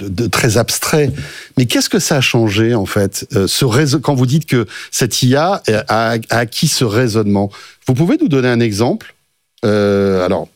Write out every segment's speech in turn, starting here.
de très abstrait. Mais qu'est-ce que ça a changé, en fait, quand vous dites que cette IA a acquis ce raisonnement? Vous pouvez nous donner un exemple? Alors,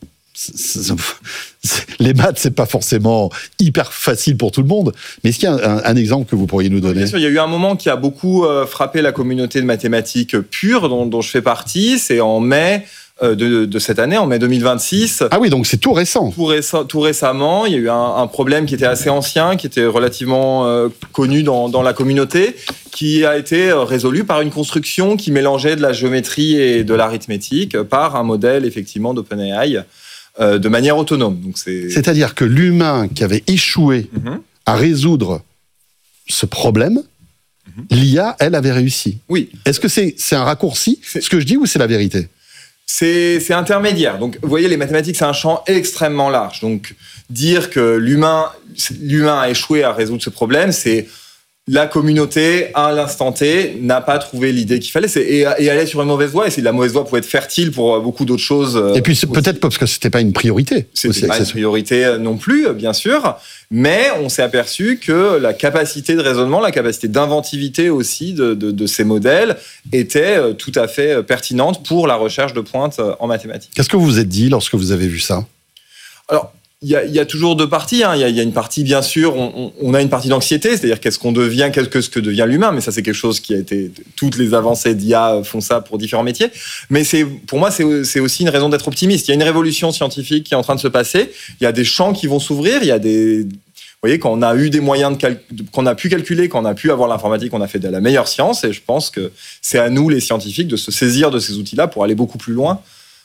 les maths, c'est pas forcément hyper facile pour tout le monde, mais est-ce qu'il y a un exemple que vous pourriez nous donner? Bien sûr, il y a eu un moment qui a beaucoup frappé la communauté de mathématiques pure, dont je fais partie. C'est en mai de cette année, en mai 2026. Ah oui, donc c'est tout récent. Tout récemment, il y a eu un problème qui était assez ancien, qui était relativement connu dans la communauté, qui a été résolu par une construction qui mélangeait de la géométrie et de l'arithmétique par un modèle effectivement d'OpenAI de manière autonome. Donc c'est-à-dire que l'humain qui avait échoué à résoudre ce problème, l'IA, elle, avait réussi. Oui. Est-ce que c'est un raccourci, ce que je dis, ou c'est la vérité? C'est intermédiaire. Donc, vous voyez, les mathématiques, c'est un champ extrêmement large. Donc, dire que l'humain a échoué à résoudre ce problème, c'est la communauté, à l'instant T, n'a pas trouvé l'idée qu'il fallait et allait sur une mauvaise voie. Et la mauvaise voie pouvait être fertile pour beaucoup d'autres choses. Et puis, peut-être parce que c'était pas une priorité. C'était pas une priorité non plus, bien sûr. Mais on s'est aperçu que la capacité de raisonnement, la capacité d'inventivité aussi de ces modèles était tout à fait pertinente pour la recherche de pointe en mathématiques. Qu'est-ce que vous vous êtes dit lorsque vous avez vu ça? Alors, il y a toujours deux parties. Il y a une partie, bien sûr, on a une partie d'anxiété, c'est-à-dire qu'est-ce que devient l'humain, mais ça, c'est quelque chose qui a été... Toutes les avancées d'IA font ça pour différents métiers. Mais pour moi, c'est aussi une raison d'être optimiste. Il y a une révolution scientifique qui est en train de se passer. Il y a des champs qui vont s'ouvrir. Il y a des... Vous voyez, quand on a eu des moyens qu'on a pu calculer, quand on a pu avoir l'informatique, on a fait de la meilleure science. Et je pense que c'est à nous, les scientifiques, de se saisir de ces outils-là pour aller beaucoup plus loin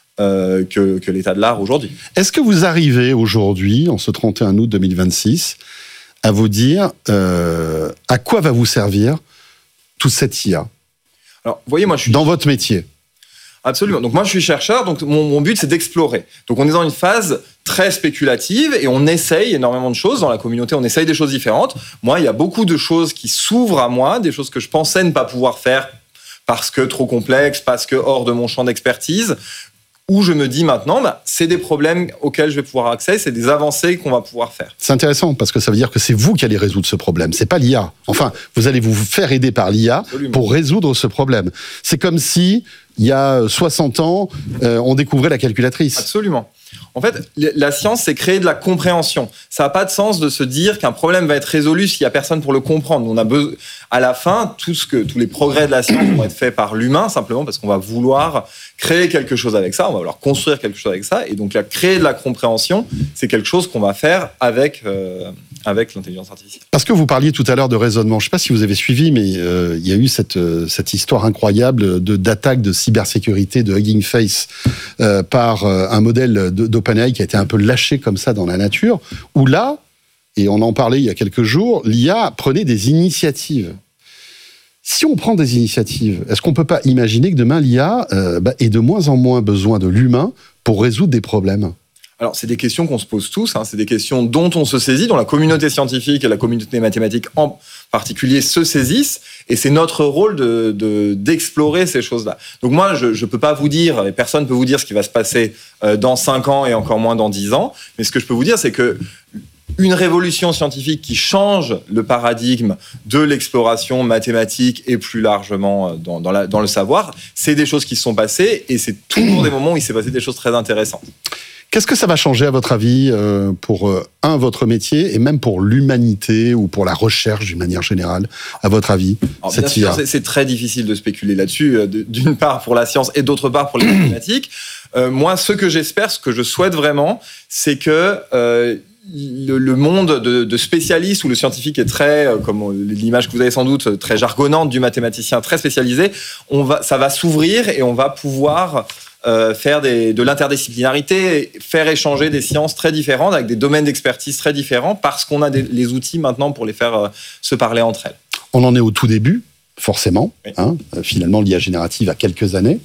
que l'état de l'art aujourd'hui. Est-ce que vous arrivez aujourd'hui, en ce 31 août 2026, à vous dire à quoi va vous servir toute cette IA? Alors, vous voyez, moi, je suis... Dans votre métier. Absolument. Donc moi, je suis chercheur, donc mon but, c'est d'explorer. Donc on est dans une phase très spéculative et on essaye énormément de choses. Dans la communauté, on essaye des choses différentes. Moi, il y a beaucoup de choses qui s'ouvrent à moi, des choses que je pensais ne pas pouvoir faire parce que trop complexe, parce que hors de mon champ d'expertise, où je me dis maintenant, c'est des problèmes auxquels je vais pouvoir accéder, c'est des avancées qu'on va pouvoir faire. C'est intéressant, parce que ça veut dire que c'est vous qui allez résoudre ce problème, c'est pas l'IA. Enfin, vous allez vous faire aider par l'IA pour résoudre ce problème. C'est comme si, il y a 60 ans, on découvrait la calculatrice. Absolument. En fait, la science, c'est créer de la compréhension. Ça n'a pas de sens de se dire qu'un problème va être résolu s'il n'y a personne pour le comprendre. On a besoin, à la fin, tous les progrès de la science vont être faits par l'humain, simplement parce qu'on va vouloir créer quelque chose avec ça, on va vouloir construire quelque chose avec ça. Et donc, créer de la compréhension, c'est quelque chose qu'on va faire avec l'intelligence artificielle. Parce que vous parliez tout à l'heure de raisonnement. Je ne sais pas si vous avez suivi, mais il y a eu cette histoire incroyable d'attaque de cybersécurité de Hugging Face par un modèle d'OpenAI qui a été un peu lâché comme ça dans la nature, où là, et on en parlait il y a quelques jours, l'IA prenait des initiatives. Si on prend des initiatives, est-ce qu'on ne peut pas imaginer que demain l'IA ait de moins en moins besoin de l'humain pour résoudre des problèmes ? Alors, c'est des questions qu'on se pose tous, c'est des questions dont on se saisit, dont la communauté scientifique et la communauté mathématique en particulier se saisissent, et c'est notre rôle d'explorer ces choses-là. Donc moi, je ne peux pas vous dire, et personne ne peut vous dire ce qui va se passer dans 5 ans et encore moins dans 10 ans, mais ce que je peux vous dire, c'est que une révolution scientifique qui change le paradigme de l'exploration mathématique et plus largement dans le savoir, c'est des choses qui se sont passées, et c'est toujours des moments où il s'est passé des choses très intéressantes. Qu'est-ce que ça va changer, à votre avis, pour, votre métier, et même pour l'humanité, ou pour la recherche d'une manière générale, à votre avis? Alors, bien sûr, c'est très difficile de spéculer là-dessus, d'une part pour la science et d'autre part pour les mathématiques. Moi, ce que j'espère, ce que je souhaite vraiment, c'est que le monde de spécialistes, où le scientifique est très, comme l'image que vous avez sans doute, très jargonnante du mathématicien très spécialisé, ça va s'ouvrir et on va pouvoir faire de l'interdisciplinarité, faire échanger des sciences très différentes avec des domaines d'expertise très différents, parce qu'on a les outils maintenant pour les faire se parler entre elles. On en est au tout début, forcément. Oui. Finalement, l'IA générative a quelques années.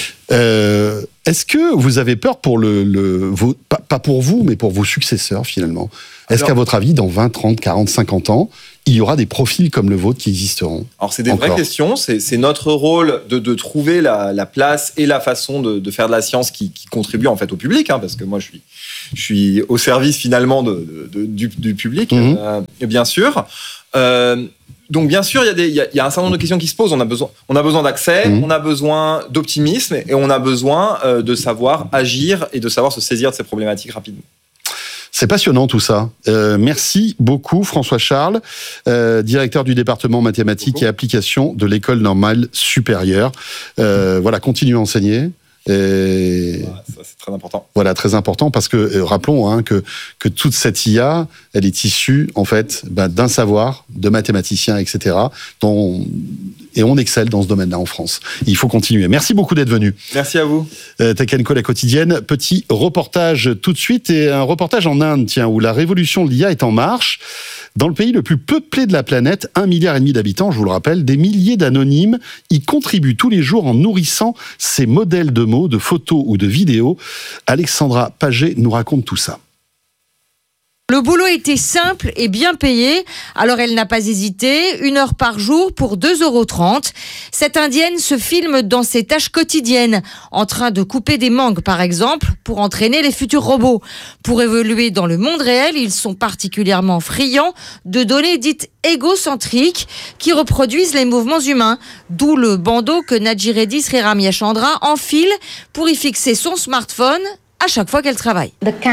Est-ce que vous avez peur pour pas pour vous, mais pour vos successeurs, finalement? Est-ce qu'à votre avis, dans 20, 30, 40, 50 ans, il y aura des profils comme le vôtre qui existeront? Alors, c'est des vraies questions. C'est notre rôle de trouver la place et la façon de faire de la science qui contribue en fait au public, parce que moi, je suis au service finalement du public, bien sûr. Donc bien sûr, il y a un certain nombre de questions qui se posent. On a besoin d'accès, on a besoin d'optimisme et on a besoin de savoir agir et de savoir se saisir de ces problématiques rapidement. C'est passionnant tout ça. Merci beaucoup François Charles, directeur du département mathématiques et applications de l'École normale supérieure. Voilà, continuez à enseigner. Et ça, c'est très important. Voilà, très important parce que rappelons que toute cette IA, elle est issue en fait d'un savoir de mathématiciens, etc. Et on excelle dans ce domaine-là en France. Il faut continuer. Merci beaucoup d'être venu. Merci à vous. Tech & Co, la quotidienne. Petit reportage tout de suite, et un reportage en Inde, où la révolution de l'IA est en marche. Dans le pays le plus peuplé de la planète, 1,5 milliard d'habitants, je vous le rappelle, des milliers d'anonymes y contribuent tous les jours en nourrissant ces modèles de mots, de photos ou de vidéos. Alexandra Paget nous raconte tout ça. Le boulot était simple et bien payé, alors elle n'a pas hésité, 1 heure par jour pour 2,30 €. Cette Indienne se filme dans ses tâches quotidiennes, en train de couper des mangues par exemple, pour entraîner les futurs robots. Pour évoluer dans le monde réel, ils sont particulièrement friands de données dites égocentriques qui reproduisent les mouvements humains, d'où le bandeau que Naji Reddy Sriramyachandra enfile pour y fixer son smartphone à chaque fois qu'elle travaille.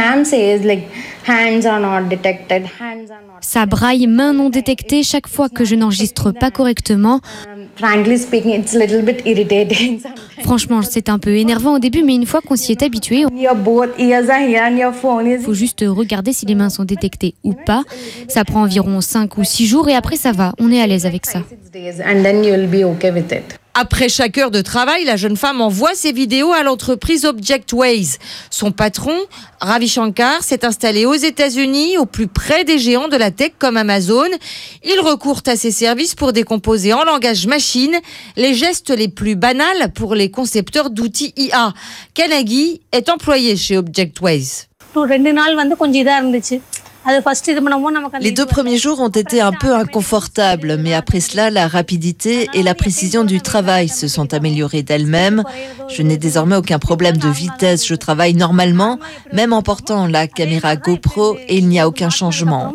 Ça braille main non détectée chaque fois que je n'enregistre pas correctement. Franchement, c'est un peu énervant au début, mais une fois qu'on s'y est habitué, il faut juste regarder si les mains sont détectées ou pas. Ça prend environ 5 ou 6 jours et après ça va, on est à l'aise avec ça. Après chaque heure de travail, la jeune femme envoie ses vidéos à l'entreprise Objectways. Son patron, Ravi Shankar, s'est installé aux États-Unis, au plus près des géants de la tech comme Amazon. Il recourt à ses services pour décomposer en langage machine les gestes les plus banals pour les concepteurs d'outils IA. Kanagi est employé chez Objectways. Les 2 premiers jours ont été un peu inconfortables, mais après cela, la rapidité et la précision du travail se sont améliorées d'elles-mêmes. Je n'ai désormais aucun problème de vitesse. Je travaille normalement, même en portant la caméra GoPro, et il n'y a aucun changement.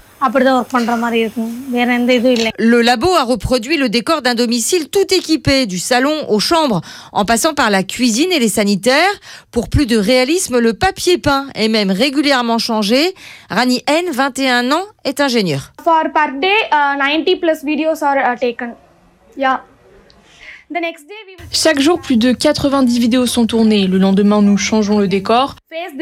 Le labo a reproduit le décor d'un domicile tout équipé, du salon aux chambres, en passant par la cuisine et les sanitaires. Pour plus de réalisme, le papier peint est même régulièrement changé. Rani N, 21 ans, est ingénieur. Per day, 90 plus videos are taken. Yeah. Chaque jour, plus de 90 vidéos sont tournées. Le lendemain, nous changeons le décor.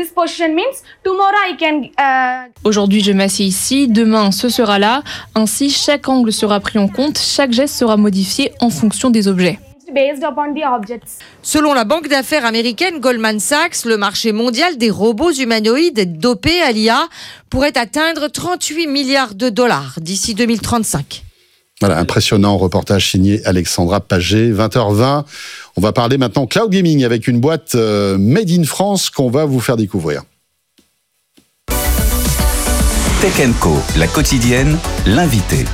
Aujourd'hui, je m'assieds ici. Demain, ce sera là. Ainsi, chaque angle sera pris en compte. Chaque geste sera modifié en fonction des objets. Selon la banque d'affaires américaine Goldman Sachs, le marché mondial des robots humanoïdes dopés à l'IA pourrait atteindre 38 milliards de dollars d'ici 2035. Voilà, impressionnant reportage signé Alexandra Paget, 20h20. On va parler maintenant cloud gaming avec une boîte made in France qu'on va vous faire découvrir. Tech & Co, la quotidienne, l'invité.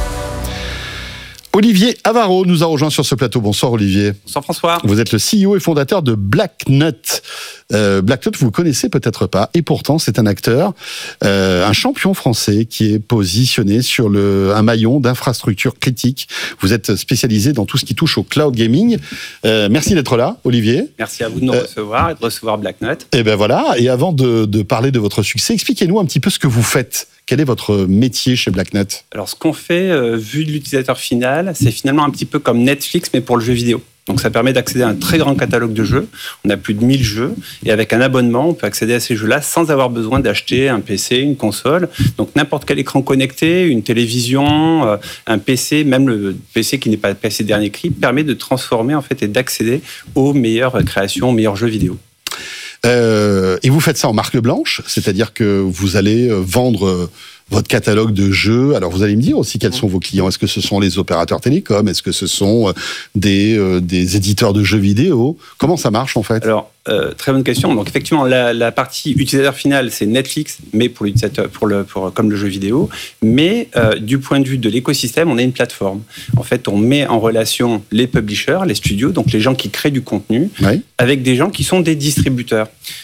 Olivier Avaro nous a rejoint sur ce plateau. Bonsoir Olivier. Bonsoir François. Vous êtes le CEO et fondateur de Blacknut. Blacknut, vous ne connaissez peut-être pas, et pourtant c'est un acteur, un champion français qui est positionné sur un maillon d'infrastructures critiques. Vous êtes spécialisé dans tout ce qui touche au cloud gaming. Merci d'être là, Olivier. Merci à vous de nous recevoir et de recevoir Blacknut. Et ben voilà. Et avant de parler de votre succès, expliquez-nous un petit peu ce que vous faites. Quel est votre métier chez Blacknut ? Alors, ce qu'on fait, vu de l'utilisateur final, c'est finalement un petit peu comme Netflix, mais pour le jeu vidéo. Donc, ça permet d'accéder à un très grand catalogue de jeux. On a plus de 1000 jeux. Et avec un abonnement, on peut accéder à ces jeux-là sans avoir besoin d'acheter un PC, une console. Donc, n'importe quel écran connecté, une télévision, un PC, même le PC qui n'est pas PC dernier cri, permet de transformer en fait et d'accéder aux meilleures créations, aux meilleurs jeux vidéo. Et vous faites ça en marque blanche, c'est-à-dire que vous allez vendre votre catalogue de jeux. Alors vous allez me dire aussi quels sont vos clients. Est-ce que ce sont les opérateurs télécoms ? Est-ce que ce sont des éditeurs de jeux vidéo ? Comment ça marche en fait ? Alors, très bonne question. Donc effectivement, la partie utilisateur final, c'est Netflix, mais pour l'utilisateur, comme le jeu vidéo. Mais du point de vue de l'écosystème, on a une plateforme. En fait, on met en relation les publishers, les studios, donc les gens qui créent du contenu, oui, avec des gens qui sont des distributeurs.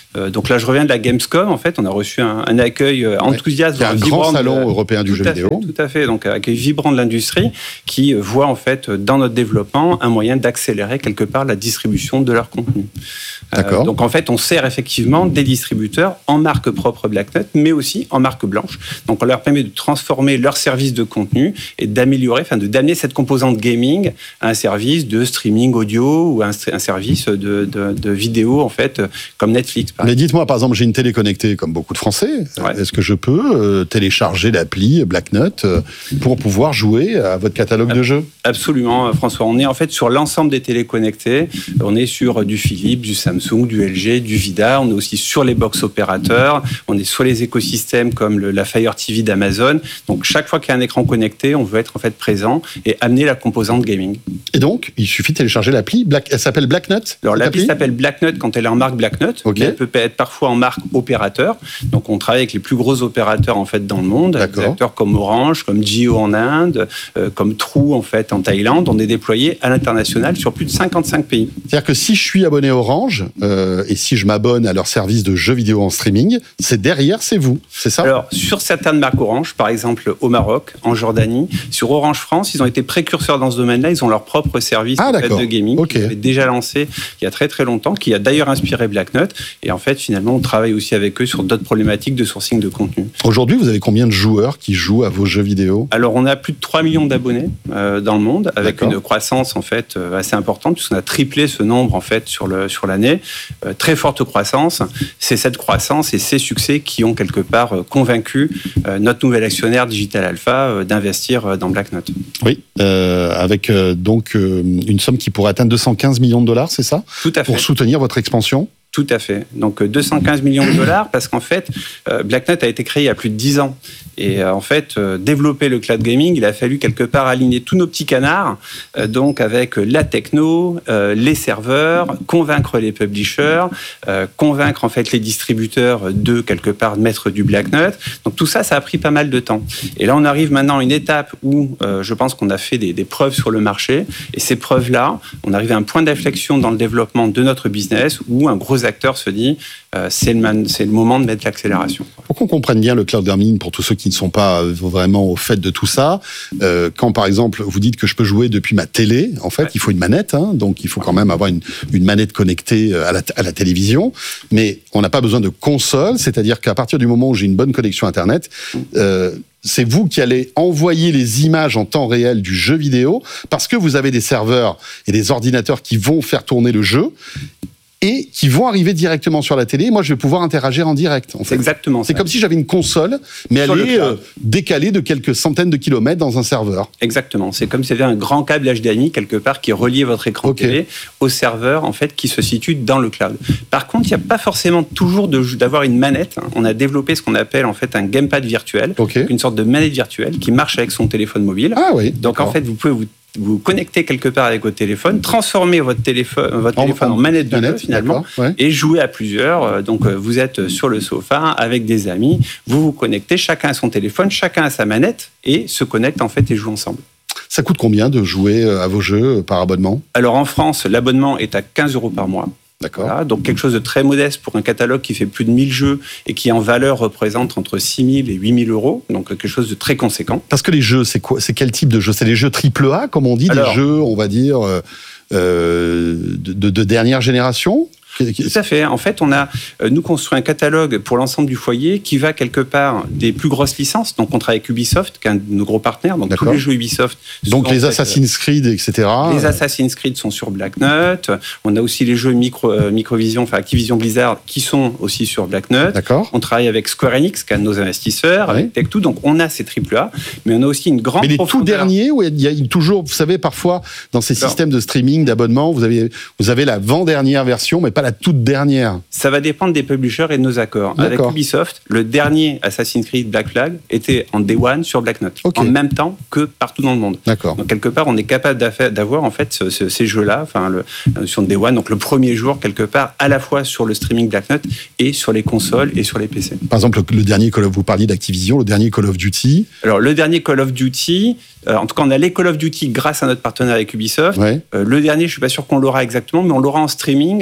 Donc là, je reviens de la Gamescom. En fait, on a reçu un accueil enthousiaste. C'est un grand salon européen du jeu vidéo. Tout à fait. Donc, un accueil vibrant de l'industrie qui voit en fait dans notre développement un moyen d'accélérer quelque part la distribution de leur contenu. D'accord. Donc, en fait, on sert effectivement des distributeurs en marque propre Black Knot, mais aussi en marque blanche. Donc, on leur permet de transformer leur service de contenu et d'améliorer, d'amener cette composante gaming à un service de streaming audio ou un service de vidéo, en fait, comme Netflix. Mais dites-moi, par exemple, j'ai une télé connectée comme beaucoup de Français. Ouais. Est-ce que je peux télécharger l'appli Black Knot pour pouvoir jouer à votre catalogue de jeux ? Absolument, François. On est en fait sur l'ensemble des télés connectées. On est sur du Philips, du Samsung, du LG, du Vida. On est aussi sur les box opérateurs. On est sur les écosystèmes comme la Fire TV d'Amazon. Donc, chaque fois qu'il y a un écran connecté, on veut être en fait présent et amener la composante gaming. Et donc, il suffit de télécharger l'appli. Elle s'appelle Black Knot ? Alors, l'appli s'appelle Black Knot quand elle est en marque Black Knot. Okay. Mais elle peut être parfois en marque opérateur. Donc, on travaille avec les plus gros opérateurs en fait dans le monde. Des acteurs comme Orange, comme Jio en Inde, comme True en fait en Thaïlande. On est déployé à l'international sur plus de 55 pays. C'est-à-dire que si je suis abonné Orange et si je m'abonne à leur service de jeux vidéo en streaming, c'est vous, c'est ça ? Alors, sur certaines marques Orange, par exemple au Maroc, en Jordanie, sur Orange France, ils ont été précurseurs dans ce domaine-là. Ils ont leur propre service de gaming qui avait déjà lancé il y a très très longtemps, qui a d'ailleurs inspiré Black Knot. Et en fait, finalement, on travaille aussi avec eux sur d'autres problématiques de sourcing de contenu. Aujourd'hui, vous avez combien de joueurs qui jouent à vos jeux vidéo ? Alors, on a plus de 3 millions d'abonnés dans le monde, avec une croissance en fait assez importante, puisqu'on a triplé ce nombre en fait sur l'année. Très forte croissance. C'est cette croissance et ces succès qui ont quelque part convaincu notre nouvel actionnaire Digital Alpha d'investir dans Black Knot. Oui, avec donc une somme qui pourrait atteindre 215 millions de dollars, c'est ça ? Tout à fait. Pour soutenir votre expansion ? Tout à fait. Donc 215 millions de dollars parce qu'en fait, Black Knot a été créé il y a plus de 10 ans. Et en fait, développer le cloud gaming, il a fallu quelque part aligner tous nos petits canards, donc avec la techno, les serveurs, convaincre les publishers, convaincre en fait les distributeurs de quelque part mettre du Black Knot. Donc tout ça, ça a pris pas mal de temps. Et là, on arrive maintenant à une étape où je pense qu'on a fait des preuves sur le marché. Et ces preuves-là, on arrive à un point d'inflexion dans le développement de notre business où un gros acteur se dit c'est le moment de mettre l'accélération. Pour qu'on comprenne bien le cloud gaming, pour tous ceux qui ne sont pas vraiment au fait de tout ça, quand par exemple vous dites que je peux jouer depuis ma télé, en fait il faut une manette, donc il faut quand même avoir une manette connectée à la télévision, mais on n'a pas besoin de console, c'est-à-dire qu'à partir du moment où j'ai une bonne connexion Internet, c'est vous qui allez envoyer les images en temps réel du jeu vidéo, parce que vous avez des serveurs et des ordinateurs qui vont faire tourner le jeu, et qui vont arriver directement sur la télé. Et moi, je vais pouvoir interagir en direct. En fait. C'est exactement ça. C'est comme si j'avais une console, mais elle est décalée de quelques centaines de kilomètres dans un serveur. Exactement. C'est comme si vous avez un grand câble HDMI quelque part qui relie votre écran télé au serveur en fait qui se situe dans le cloud. Par contre, il n'y a pas forcément toujours d'avoir une manette. On a développé ce qu'on appelle en fait un gamepad virtuel, une sorte de manette virtuelle qui marche avec son téléphone mobile. Ah oui. Donc en fait, vous pouvez vous connectez quelque part avec votre téléphone, transformez votre téléphone en manette de jeu finalement, et jouez à plusieurs. Donc vous êtes sur le sofa avec des amis, vous vous connectez, chacun a son téléphone, chacun a sa manette et se connectent en fait et jouent ensemble. Ça coûte combien de jouer à vos jeux par abonnement ? Alors en France, l'abonnement est à 15 € par mois. D'accord. Voilà, donc quelque chose de très modeste pour un catalogue qui fait plus de 1000 jeux et qui en valeur représente entre 6 000 et 8 000 €, donc quelque chose de très conséquent. Parce que les jeux, c'est quoi ? C'est quel type de jeux ? C'est les jeux AAA, comme on dit, des jeux, on va dire, de dernière génération ? Tout à fait. En fait, on a nous construit un catalogue pour l'ensemble du foyer qui va quelque part des plus grosses licences. Donc, on travaille avec Ubisoft, qui est un de nos gros partenaires. Donc, tous les jeux Ubisoft. Donc, les Assassin's Creed, etc. Les Assassin's Creed sont sur Black Knot. On a aussi les jeux Microvision, enfin Activision Blizzard, qui sont aussi sur Black Knot. D'accord. On travaille avec Square Enix, qui est un de nos investisseurs, avec Tech2. Donc, on a ces AAA, mais on a aussi une grande profondeur. Mais les tout derniers, où il y a toujours, vous savez, parfois, dans ces systèmes de streaming, d'abonnement, vous avez l'avant-dernière version, mais pas la toute dernière. Ça va dépendre des publishers et de nos accords. Avec Ubisoft, le dernier Assassin's Creed Black Flag était en Day One sur Black Knot, en même temps que partout dans le monde. D'accord. Donc quelque part, on est capable d'avoir en fait ces jeux-là, enfin la notion de Day One, donc le premier jour quelque part, à la fois sur le streaming Black Knot et sur les consoles et sur les PC. Par exemple, le dernier Call of, vous parliez d'Activision, le dernier Call of Duty. Alors le dernier Call of Duty, en tout cas, on a les Call of Duty grâce à notre partenaire avec Ubisoft. Le dernier, je suis pas sûr qu'on l'aura exactement, mais on l'aura en streaming avec une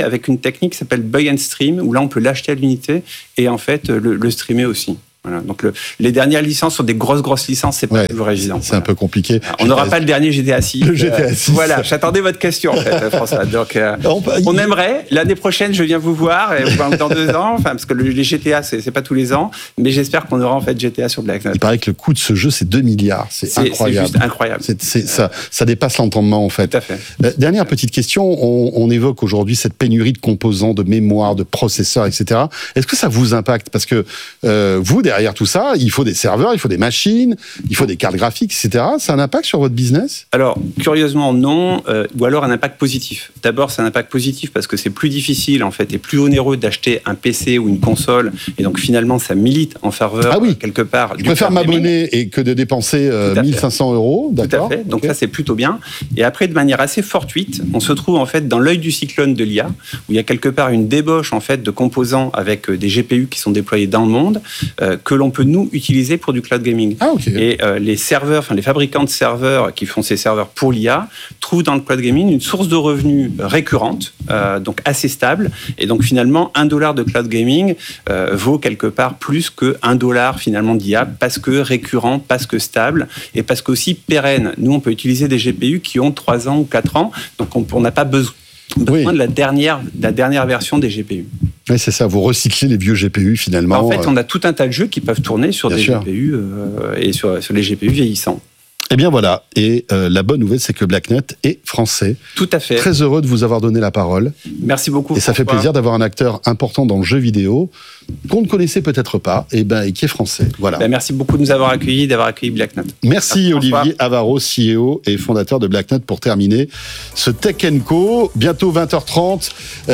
technique qui s'appelle Buy and Stream, où là, on peut l'acheter à l'unité et en fait le streamer aussi. Voilà. Donc les dernières licences sont des grosses licences, c'est pas toujours évident. C'est un peu compliqué. On n'aura pas le dernier GTA 6. Le GTA 6. Voilà, j'attendais votre question en fait, François. Donc on aimerait, l'année prochaine, je viens vous voir, et dans 2 ans, enfin parce que les GTA c'est pas tous les ans, mais j'espère qu'on aura en fait GTA sur Blacknut. Il paraît que le coût de ce jeu c'est 2 milliards, c'est incroyable. C'est juste incroyable. Ça dépasse l'entendement en fait. Tout à fait. Dernière petite question, on évoque aujourd'hui cette pénurie de composants, de mémoire, de processeurs, etc. Est-ce que ça vous impacte? Parce que vous, derrière tout ça, il faut des serveurs, il faut des machines, il faut des cartes graphiques, etc. Ça a un impact sur votre business? Alors, curieusement, non, ou alors un impact positif. D'abord, c'est un impact positif parce que c'est plus difficile, en fait, et plus onéreux d'acheter un PC ou une console, et donc finalement, ça milite en faveur, quelque part. Je préfère m'abonner et que de dépenser 1500 €, d'accord? Tout à fait, donc ça, c'est plutôt bien. Et après, de manière assez fortuite, on se trouve, en fait, dans l'œil du cyclone de l'IA, où il y a quelque part une débauche, en fait, de composants avec des GPU qui sont déployés dans le monde, que l'on peut, nous, utiliser pour du cloud gaming. Et les serveurs, enfin les fabricants de serveurs qui font ces serveurs pour l'IA, trouvent dans le cloud gaming une source de revenus récurrente, donc assez stable. Et donc finalement, $1 de cloud gaming vaut quelque part plus que $1 finalement d'IA, parce que récurrent, parce que stable, et parce qu'aussi pérenne. Nous, on peut utiliser des GPU qui ont 3 ans ou 4 ans, donc on n'a pas besoin de la dernière version des GPU. Oui, c'est ça, vous recyclez les vieux GPU finalement. En fait, on a tout un tas de jeux qui peuvent tourner sur des GPU et sur les GPU vieillissants. Eh bien voilà, et la bonne nouvelle, c'est que Blacknut est français. Tout à fait. Très heureux de vous avoir donné la parole. Merci beaucoup. Et ça fait plaisir d'avoir un acteur important dans le jeu vidéo qu'on ne connaissait peut-être pas, et qui est français. Voilà. Merci beaucoup de nous avoir accueillis, d'avoir accueilli Blacknut. Merci Olivier Avaro, CEO et fondateur de Blacknut, pour terminer ce Tech & Co. Bientôt 20h30.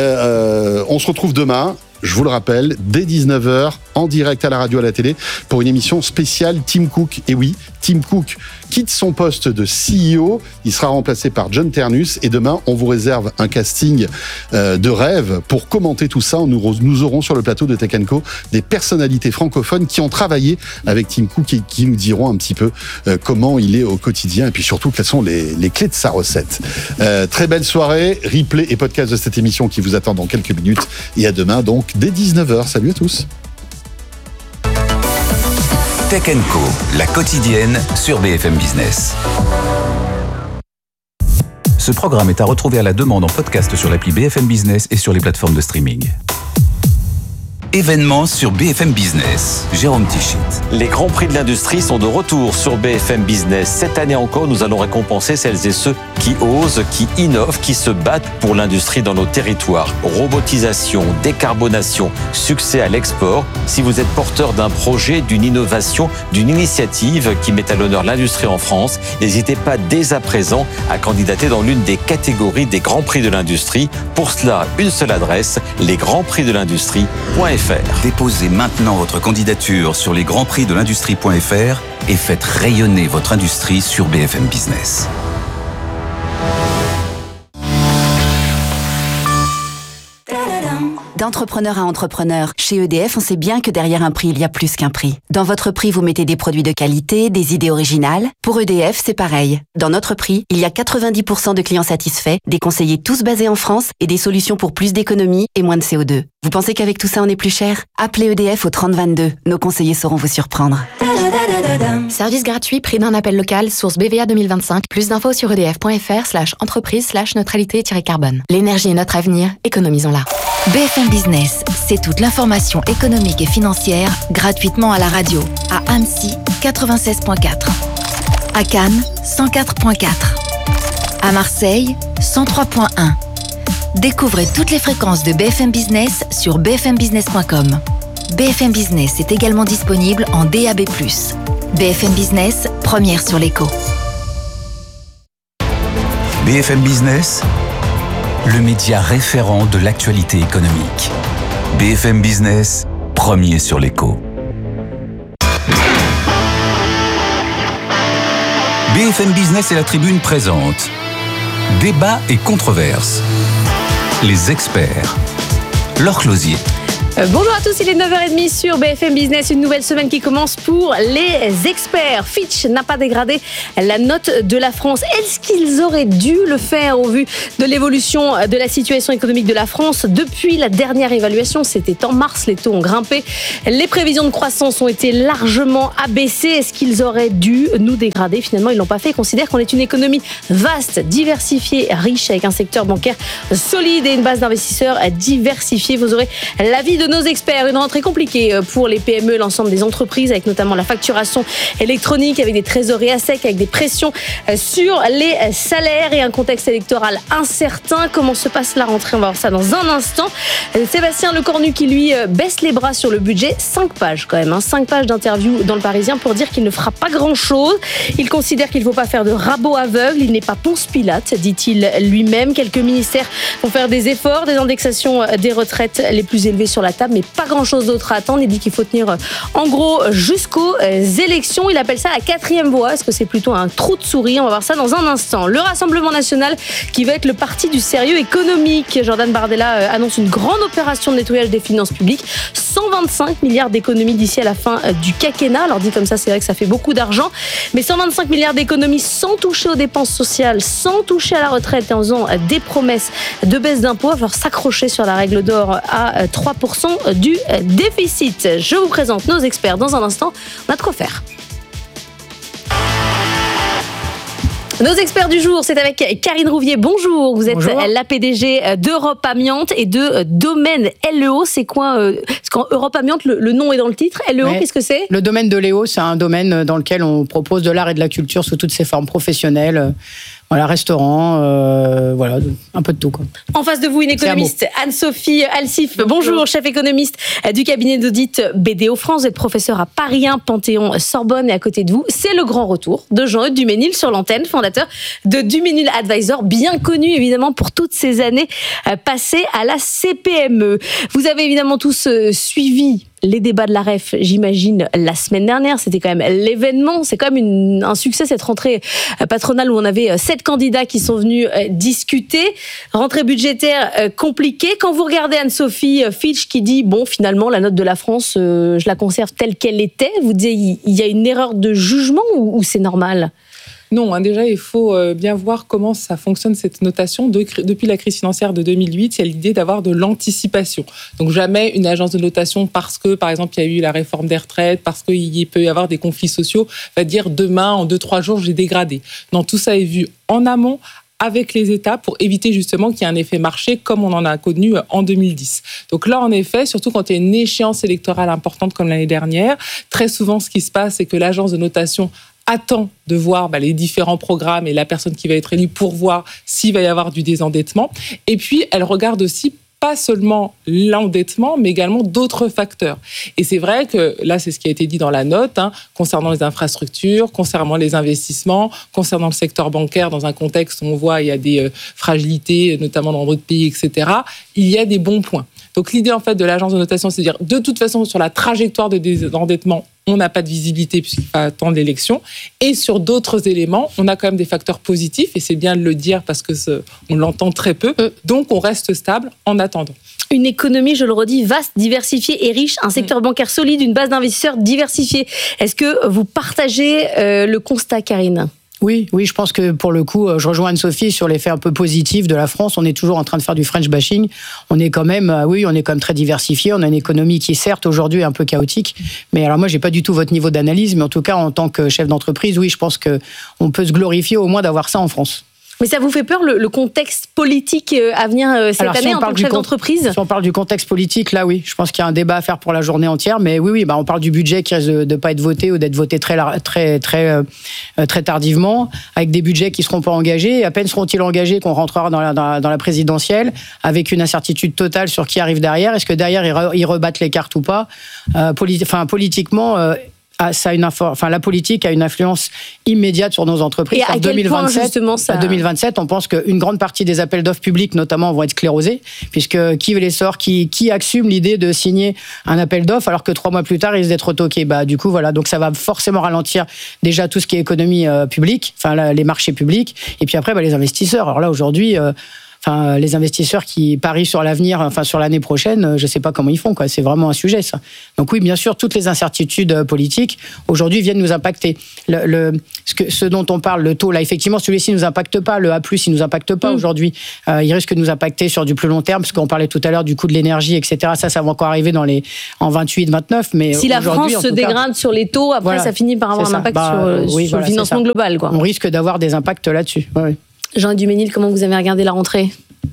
On se retrouve demain. Je vous le rappelle, dès 19h, en direct à la radio, à la télé, pour une émission spéciale Tim Cook. Et oui, Tim Cook quitte son poste de CEO, il sera remplacé par John Ternus, et demain, on vous réserve un casting de rêve pour commenter tout ça. Nous aurons sur le plateau de Tech & Co des personnalités francophones qui ont travaillé avec Tim Cook et qui nous diront un petit peu comment il est au quotidien, et puis surtout quelles sont les clés de sa recette. Très belle soirée, replay et podcast de cette émission qui vous attend dans quelques minutes, et à demain donc dès 19h. Salut à tous. Tech & Co, la quotidienne sur BFM Business. Ce programme est à retrouver à la demande en podcast sur l'appli BFM Business et sur les plateformes de streaming. Événements sur BFM Business. Jérôme Tichit. Les grands prix de l'industrie sont de retour sur BFM Business. Cette année encore, nous allons récompenser celles et ceux qui osent, qui innovent, qui se battent pour l'industrie dans nos territoires. Robotisation, décarbonation, succès à l'export. Si vous êtes porteur d'un projet, d'une innovation, d'une initiative qui met à l'honneur l'industrie en France, n'hésitez pas dès à présent à candidater dans l'une des catégories des grands prix de l'industrie. Pour cela, une seule adresse, lesgrandsprixdelindustrie.fr. Déposez maintenant votre candidature sur lesgrandsprixdelindustrie.fr et faites rayonner votre industrie sur BFM Business. D'entrepreneur à entrepreneur, chez EDF, on sait bien que derrière un prix, il y a plus qu'un prix. Dans votre prix, vous mettez des produits de qualité, des idées originales. Pour EDF, c'est pareil. Dans notre prix, il y a 90% de clients satisfaits, des conseillers tous basés en France et des solutions pour plus d'économies et moins de CO2. Vous pensez qu'avec tout ça, on est plus cher? Appelez EDF au 3022. Nos conseillers sauront vous surprendre. Service gratuit, prix d'un appel local, source BVA 2025. Plus d'infos sur edf.fr/entreprise/neutralité-carbone. L'énergie est notre avenir, économisons-la. BFM Business, c'est toute l'information économique et financière gratuitement à la radio. À Annecy, 96.4. À Cannes, 104.4. À Marseille, 103.1. Découvrez toutes les fréquences de BFM Business sur bfmbusiness.com. BFM Business est également disponible en DAB+. BFM Business, première sur l'écho. BFM Business, le média référent de l'actualité économique. BFM Business, premier sur l'écho. BFM Business et la Tribune présentent Débat et controverses. Les experts. Laure Closier. Bonjour à tous, il est 9h30 sur BFM Business, une nouvelle semaine qui commence pour les experts. Fitch n'a pas dégradé la note de la France. Est-ce qu'ils auraient dû le faire au vu de l'évolution de la situation économique de la France depuis la dernière évaluation? C'était en mars, les taux ont grimpé, les prévisions de croissance ont été largement abaissées. Est-ce qu'ils auraient dû nous dégrader? Finalement, ils l'ont pas fait. Ils considèrent qu'on est une économie vaste, diversifiée, riche, avec un secteur bancaire solide et une base d'investisseurs diversifiée. Vous aurez l'avis de nos experts. Une rentrée compliquée pour les PME, l'ensemble des entreprises, avec notamment la facturation électronique, avec des trésoreries à sec, avec des pressions sur les salaires et un contexte électoral incertain. Comment se passe la rentrée? On va voir ça dans un instant. Sébastien Lecornu qui lui baisse les bras sur le budget. 5 pages quand même, 5 pages d'interview dans le Parisien pour dire qu'il ne fera pas grand-chose. Il considère qu'il ne faut pas faire de rabot aveugle. Il n'est pas Ponce Pilate, dit-il lui-même. Quelques ministères vont faire des efforts, des indexations des retraites les plus élevées sur la table, mais pas grand-chose d'autre à attendre. Il dit qu'il faut tenir en gros jusqu'aux élections. Il appelle ça la 4e voie. Est-ce que c'est plutôt un trou de souris? On va voir ça dans un instant. Le Rassemblement national qui va être le parti du sérieux économique. Jordan Bardella annonce une grande opération de nettoyage des finances publiques. 125 milliards d'économies d'ici à la fin du quinquennat. Alors dit comme ça, c'est vrai que ça fait beaucoup d'argent, mais 125 milliards d'économies sans toucher aux dépenses sociales, sans toucher à la retraite et en faisant des promesses de baisse d'impôts. Il va falloir s'accrocher sur la règle d'or à 3% du déficit. Je vous présente nos experts dans un instant. On a de quoi faire. Nos experts du jour, c'est avec Karine Rouvier. Bonjour, vous êtes la PDG d'Europe Amiante et de Domaine LEO. C'est quoi parce qu'Europe Amiante, le nom est dans le titre. LEO, qu'est-ce que c'est? Le domaine de Léo, c'est un domaine dans lequel on propose de l'art et de la culture sous toutes ses formes professionnelles. Voilà, restaurant, voilà, un peu de tout, quoi. En face de vous, une économiste, Anne-Sophie Alsif. Bonjour, chef économiste du cabinet d'audit BDO France. Vous êtes professeur à Paris 1, Panthéon, Sorbonne. Et à côté de vous, c'est le grand retour de Jean-Eudes Duménil sur l'antenne, fondateur de Duménil Advisor, bien connu évidemment pour toutes ces années passées à la CPME. Vous avez évidemment tous suivi les débats de la REF, j'imagine, la semaine dernière. C'était quand même l'événement. C'est quand même un succès, cette rentrée patronale où on avait 7 candidats qui sont venus discuter. Rentrée budgétaire compliquée. Quand vous regardez Anne-Sophie Fitch qui dit, bon, finalement, la note de la France, je la conserve telle qu'elle était, vous dites, il y a une erreur de jugement ou c'est normal ? Non, déjà, il faut bien voir comment ça fonctionne, cette notation. Depuis la crise financière de 2008, il y a l'idée d'avoir de l'anticipation. Donc, jamais une agence de notation, parce que, par exemple, il y a eu la réforme des retraites, parce qu'il peut y avoir des conflits sociaux, va dire demain, en 2-3 jours, j'ai dégradé. Non, tout ça est vu en amont, avec les États, pour éviter justement qu'il y ait un effet marché comme on en a connu en 2010. Donc là, en effet, surtout quand il y a une échéance électorale importante comme l'année dernière, très souvent, ce qui se passe, c'est que l'agence de notation attend de voir les différents programmes et la personne qui va être élue pour voir s'il va y avoir du désendettement. Et puis, elle regarde aussi pas seulement l'endettement, mais également d'autres facteurs. Et c'est vrai que là, c'est ce qui a été dit dans la note, concernant les infrastructures, concernant les investissements, concernant le secteur bancaire, dans un contexte où on voit il y a des fragilités, notamment dans d'autres pays, etc., il y a des bons points. Donc l'idée en fait de l'agence de notation, c'est de dire de toute façon sur la trajectoire de désendettement, on n'a pas de visibilité puisqu'il faut attendre l'élection. Et sur d'autres éléments, on a quand même des facteurs positifs et c'est bien de le dire parce que on l'entend très peu. Donc on reste stable en attendant. Une économie, je le redis, vaste, diversifiée et riche, un secteur bancaire solide, une base d'investisseurs diversifiée. Est-ce que vous partagez le constat, Karine ? Oui, je pense que pour le coup, je rejoins Anne-Sophie sur l'effet un peu positif de la France. On est toujours en train de faire du French bashing. On est quand même très diversifié. On a une économie qui est certes aujourd'hui un peu chaotique. Mais alors moi, j'ai pas du tout votre niveau d'analyse. Mais en tout cas, en tant que chef d'entreprise, oui, je pense qu'on peut se glorifier au moins d'avoir ça en France. Mais ça vous fait peur, le contexte politique à venir cette année en tant que chef d'entreprise ? Si on parle du contexte politique, là oui, je pense qu'il y a un débat à faire pour la journée entière. Mais oui, on parle du budget qui risque de pas être voté ou d'être voté très tardivement, avec des budgets qui seront pas engagés. Et à peine seront-ils engagés qu'on rentrera dans la présidentielle, avec une incertitude totale sur qui arrive derrière. Est-ce que derrière ils rebattent les cartes ou pas ? Politiquement. La politique a une influence immédiate sur nos entreprises. Et à quel point, justement, ça... En 2027, on pense qu'une grande partie des appels d'offres publics, notamment, vont être sclérosés, puisque qui les sort, qui assume l'idée de signer un appel d'offres, alors que 3 mois plus tard, ils risquent d'être retoqués. Du coup, voilà. Donc, ça va forcément ralentir déjà tout ce qui est économie publique, les marchés publics, et puis après, les investisseurs. Alors là, aujourd'hui... Enfin, les investisseurs qui parient sur l'avenir, enfin sur l'année prochaine, je sais pas comment ils font, quoi. C'est vraiment un sujet, ça. Donc oui, bien sûr, toutes les incertitudes politiques aujourd'hui viennent nous impacter. Ce dont on parle, le taux, là, effectivement, celui-ci nous impacte pas. Le A+, il nous impacte pas aujourd'hui. Il risque de nous impacter sur du plus long terme, parce qu'on parlait tout à l'heure du coût de l'énergie, etc. Ça va encore arriver en 28, 29. Mais si la France se dégrade sur les taux, après, ça finit par avoir un impact sur le financement global, quoi. On risque d'avoir des impacts là-dessus. Ouais. Jean Duménil, comment vous avez regardé la rentrée ?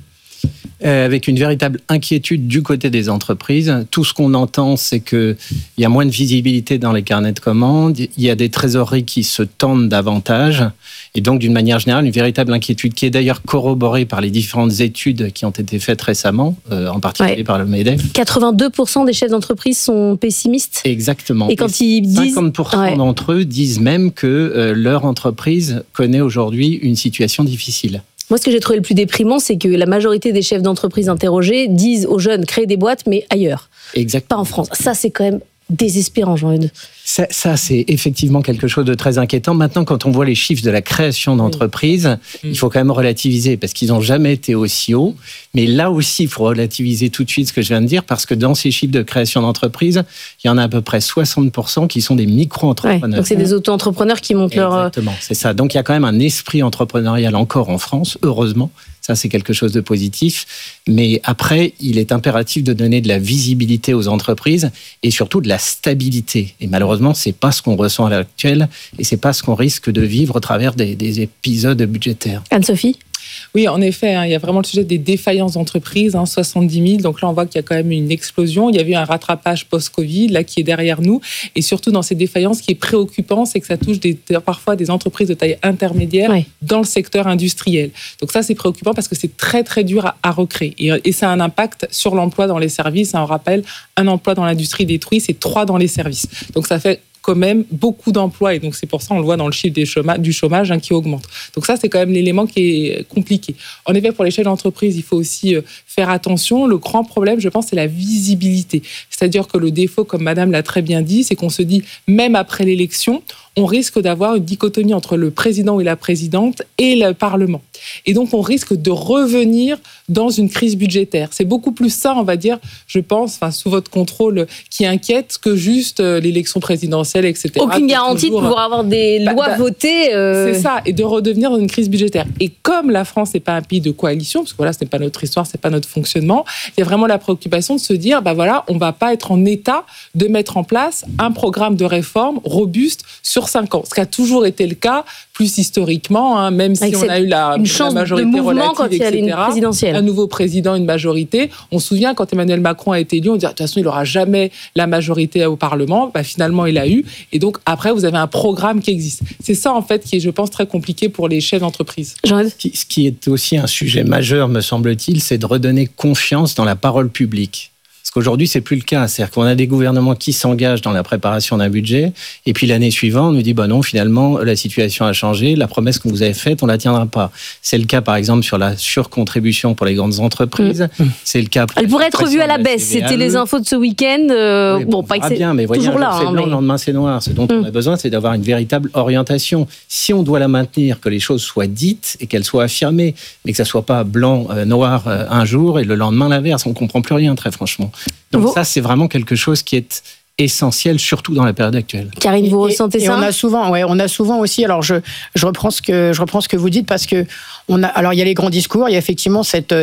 Avec une véritable inquiétude du côté des entreprises. Tout ce qu'on entend, c'est qu'il y a moins de visibilité dans les carnets de commandes, il y a des trésoreries qui se tendent davantage, et donc d'une manière générale, une véritable inquiétude qui est d'ailleurs corroborée par les différentes études qui ont été faites récemment, en particulier par le MEDEF. 82% des chefs d'entreprise sont pessimistes. Exactement. Et quand ils disent... 50% d'entre eux disent même que leur entreprise connaît aujourd'hui une situation difficile. Moi, ce que j'ai trouvé le plus déprimant, c'est que la majorité des chefs d'entreprise interrogés disent aux jeunes, créez des boîtes, mais ailleurs. Exactement. Pas en France. Ça, c'est quand même désespérant, Jean-Eudes. Ça, c'est effectivement quelque chose de très inquiétant. Maintenant, quand on voit les chiffres de la création d'entreprises, il faut quand même relativiser, parce qu'ils n'ont jamais été aussi hauts. Mais là aussi, il faut relativiser tout de suite ce que je viens de dire, parce que dans ces chiffres de création d'entreprises, il y en a à peu près 60% qui sont des micro-entrepreneurs. Ouais, donc c'est des auto-entrepreneurs qui montent leur... Exactement, c'est ça. Donc il y a quand même un esprit entrepreneurial encore en France, heureusement. Ça, c'est quelque chose de positif. Mais après, il est impératif de donner de la visibilité aux entreprises et surtout de la stabilité. Et malheureusement, c'est pas ce qu'on ressent à l'heure actuelle et c'est pas ce qu'on risque de vivre au travers des épisodes budgétaires. Anne-Sophie ? Oui, en effet, il y a vraiment le sujet des défaillances d'entreprises, 70 000. Donc là, on voit qu'il y a quand même une explosion. Il y a eu un rattrapage post-Covid, là, qui est derrière nous. Et surtout, dans ces défaillances, ce qui est préoccupant, c'est que ça touche parfois des entreprises de taille intermédiaire dans le secteur industriel. Donc ça, c'est préoccupant parce que c'est très, très dur à recréer. Et ça a un impact sur l'emploi dans les services. On rappelle, un emploi dans l'industrie détruit, c'est 3 dans les services. Donc ça fait quand même beaucoup d'emplois, et donc c'est pour ça on le voit dans le chiffre du chômage qui augmente. Donc ça, c'est quand même l'élément qui est compliqué. En effet, pour les chefs d'entreprise, il faut aussi faire attention. Le grand problème, je pense, c'est la visibilité. C'est-à-dire que le défaut, comme Madame l'a très bien dit, c'est qu'on se dit, même après l'élection, on risque d'avoir une dichotomie entre le président et la présidente et le Parlement. Et donc, on risque de revenir dans une crise budgétaire. C'est beaucoup plus ça, on va dire, je pense, sous votre contrôle, qui inquiète que juste l'élection présidentielle, etc. Aucune garantie de pouvoir avoir des lois votées. C'est ça, et de redevenir dans une crise budgétaire. Et comme la France n'est pas un pays de coalition, parce que voilà, ce n'est pas notre histoire, ce n'est pas notre fonctionnement, il y a vraiment la préoccupation de se dire, on ne va pas être en état de mettre en place un programme de réforme robuste sur 5 ans. Ce qui a toujours été le cas, plus historiquement, même si on a eu la majorité relative, etc. Un nouveau président, une majorité. On se souvient, quand Emmanuel Macron a été élu, on dit de toute façon, il n'aura jamais la majorité au Parlement. Finalement, il a eu. Et donc, après, vous avez un programme qui existe. C'est ça, en fait, qui est, je pense, très compliqué pour les chefs d'entreprise. Ce qui est aussi un sujet majeur, me semble-t-il, c'est de redonner confiance dans la parole publique. Parce qu'aujourd'hui, c'est plus le cas. C'est-à-dire qu'on a des gouvernements qui s'engagent dans la préparation d'un budget, et puis l'année suivante, on nous dit, non, finalement, la situation a changé, la promesse que vous avez faite, on la tiendra pas. C'est le cas, par exemple, sur la surcontribution pour les grandes entreprises. C'est le cas. Elle pourrait être revue à la baisse. C'était les infos de ce week-end. Pas bien, mais voyez, toujours là. C'est blanc, le lendemain, c'est noir. Ce dont on a besoin, c'est d'avoir une véritable orientation. Si on doit la maintenir, que les choses soient dites et qu'elles soient affirmées, mais que ça soit pas blanc, noir un jour et le lendemain l'inverse, on comprend plus rien, très franchement. Donc ça, c'est vraiment quelque chose qui est essentiel, surtout dans la période actuelle. Karine, vous ressentez ça ? On a souvent aussi. Alors je reprends ce que vous dites, parce que alors il y a les grands discours, il y a effectivement cette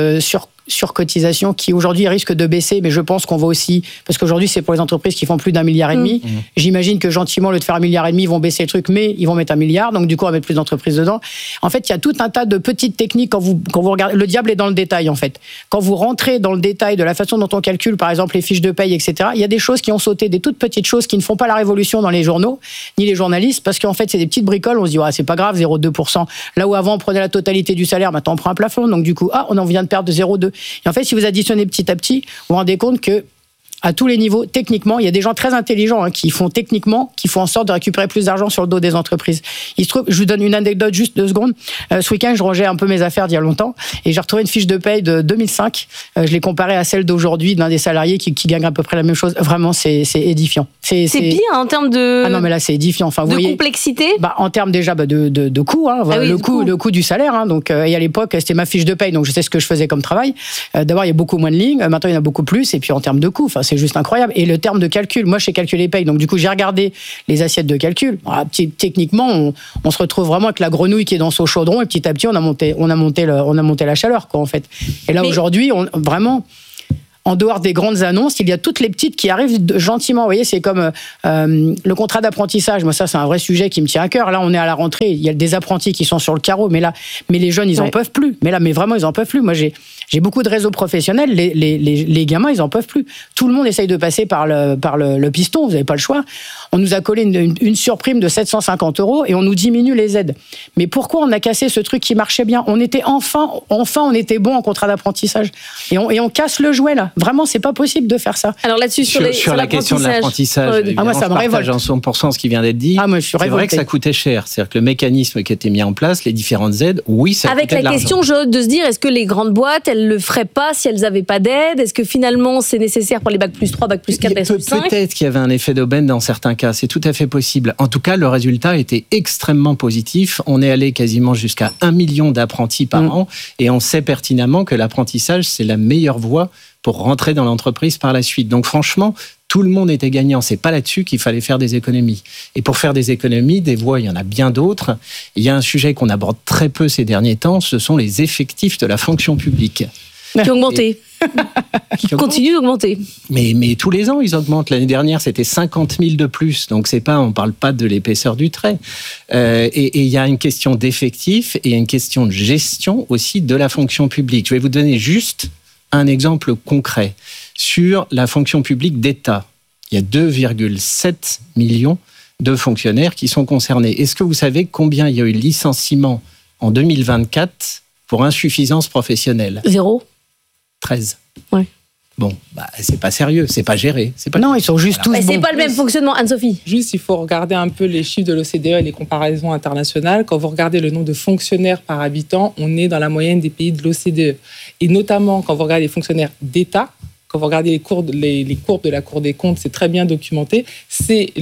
surcotisation qui aujourd'hui risque de baisser, mais je pense qu'on va aussi, parce qu'aujourd'hui c'est pour les entreprises qui font plus d'1,5 milliard. J'imagine que gentiment, au lieu de faire 1,5 milliard, ils vont baisser le truc, mais ils vont mettre 1 milliard, donc du coup on va mettre plus d'entreprises dedans. En fait, il y a tout un tas de petites techniques quand vous regardez. Le diable est dans le détail, en fait. Quand vous rentrez dans le détail de la façon dont on calcule, par exemple, les fiches de paye, etc., il y a des choses qui ont sauté, des toutes petites choses qui ne font pas la révolution dans les journaux, ni les journalistes, parce qu'en fait c'est des petites bricoles, on se dit c'est pas grave, 0,2%. Là où avant on prenait la totalité du salaire, maintenant on prend un plafond, donc du coup on en vient de perdre de 0,2%. Et en fait, si vous additionnez petit à petit, vous vous rendez compte que à tous les niveaux, techniquement. Il y a des gens très intelligents qui font en sorte de récupérer plus d'argent sur le dos des entreprises. Il se trouve, je vous donne une anecdote, juste 2 secondes. Ce week-end, je rangeais un peu mes affaires d'il y a longtemps et j'ai retrouvé une fiche de paye de 2005. Je l'ai comparée à celle d'aujourd'hui d'un des salariés qui gagne à peu près la même chose. Vraiment, c'est édifiant. C'est pire en termes de... Ah non, mais là, c'est édifiant. Enfin, vous voyez, complexité. En termes déjà de coût, le coût du salaire. Donc, et à l'époque, c'était ma fiche de paye, donc je sais ce que je faisais comme travail. D'abord, il y a beaucoup moins de lignes. Maintenant, il y en a beaucoup plus. Et puis, en termes de coût, c'est juste incroyable. Et le terme de calcul, moi, je sais calculer les payes. Donc, du coup, j'ai regardé les assiettes de calcul. Alors, techniquement, on se retrouve vraiment avec la grenouille qui est dans son chaudron. Et petit à petit, on a monté la chaleur, quoi, en fait. Et là, aujourd'hui, vraiment... En dehors des grandes annonces, il y a toutes les petites qui arrivent gentiment. Vous voyez, c'est comme le contrat d'apprentissage. Moi, ça, c'est un vrai sujet qui me tient à cœur. Là, on est à la rentrée. Il y a des apprentis qui sont sur le carreau. Mais les jeunes, ils en peuvent plus. Mais vraiment, ils en peuvent plus. Moi, j'ai beaucoup de réseaux professionnels. Les gamins, ils en peuvent plus. Tout le monde essaye de passer par le piston. Vous n'avez pas le choix. On nous a collé une surprime de 750 € et on nous diminue les aides. Mais pourquoi on a cassé ce truc qui marchait bien ? On était enfin, on était bon en contrat d'apprentissage. Et on casse le jouet, là. Vraiment, c'est pas possible de faire ça. Alors là-dessus, sur la question de l'apprentissage, moi, ça me révolte. En 100% ce qui vient d'être dit. Moi, je suis révolté. C'est vrai que ça coûtait cher. C'est-à-dire que le mécanisme qui a été mis en place, les différentes aides, oui, ça coûtait de l'argent. Avec la question de se dire, est-ce que les grandes boîtes, elles le feraient pas si elles n'avaient pas d'aide ? Est-ce que finalement, c'est nécessaire pour les bac plus 3, bac plus 4, bac plus 5 ? Peut-être qu'il y avait un effet d'aubaine dans certains cas. C'est tout à fait possible. En tout cas, le résultat était extrêmement positif. On est allé quasiment jusqu'à 1 million d'apprentis par an. Et on sait pertinemment que l'apprentissage, c'est la meilleure voie pour rentrer dans l'entreprise par la suite. Donc franchement, tout le monde était gagnant. C'est pas là-dessus qu'il fallait faire des économies. Et pour faire des économies, des voies, il y en a bien d'autres. Il y a un sujet qu'on aborde très peu ces derniers temps, ce sont les effectifs de la fonction publique. Qui ont augmenté. Qui continuent d'augmenter. Mais tous les ans, ils augmentent. L'année dernière, c'était 50 000 de plus. Donc, on parle pas de l'épaisseur du trait. Et il y a une question d'effectifs et une question de gestion aussi de la fonction publique. Je vais vous donner juste un exemple concret. Sur la fonction publique d'État, il y a 2,7 millions de fonctionnaires qui sont concernés. Est-ce que vous savez combien il y a eu de licenciements en 2024 pour insuffisance professionnelle ? 0. 13. Ouais. Bon, c'est pas sérieux, c'est pas géré. Non, ils sont juste tous bons. C'est pas le même fonctionnement, Anne-Sophie. Juste, il faut regarder un peu les chiffres de l'OCDE et les comparaisons internationales. Quand vous regardez le nombre de fonctionnaires par habitant, on est dans la moyenne des pays de l'OCDE. Et notamment, quand vous regardez les fonctionnaires d'État, quand vous regardez les courbes de la Cour des comptes, c'est très bien documenté, c'est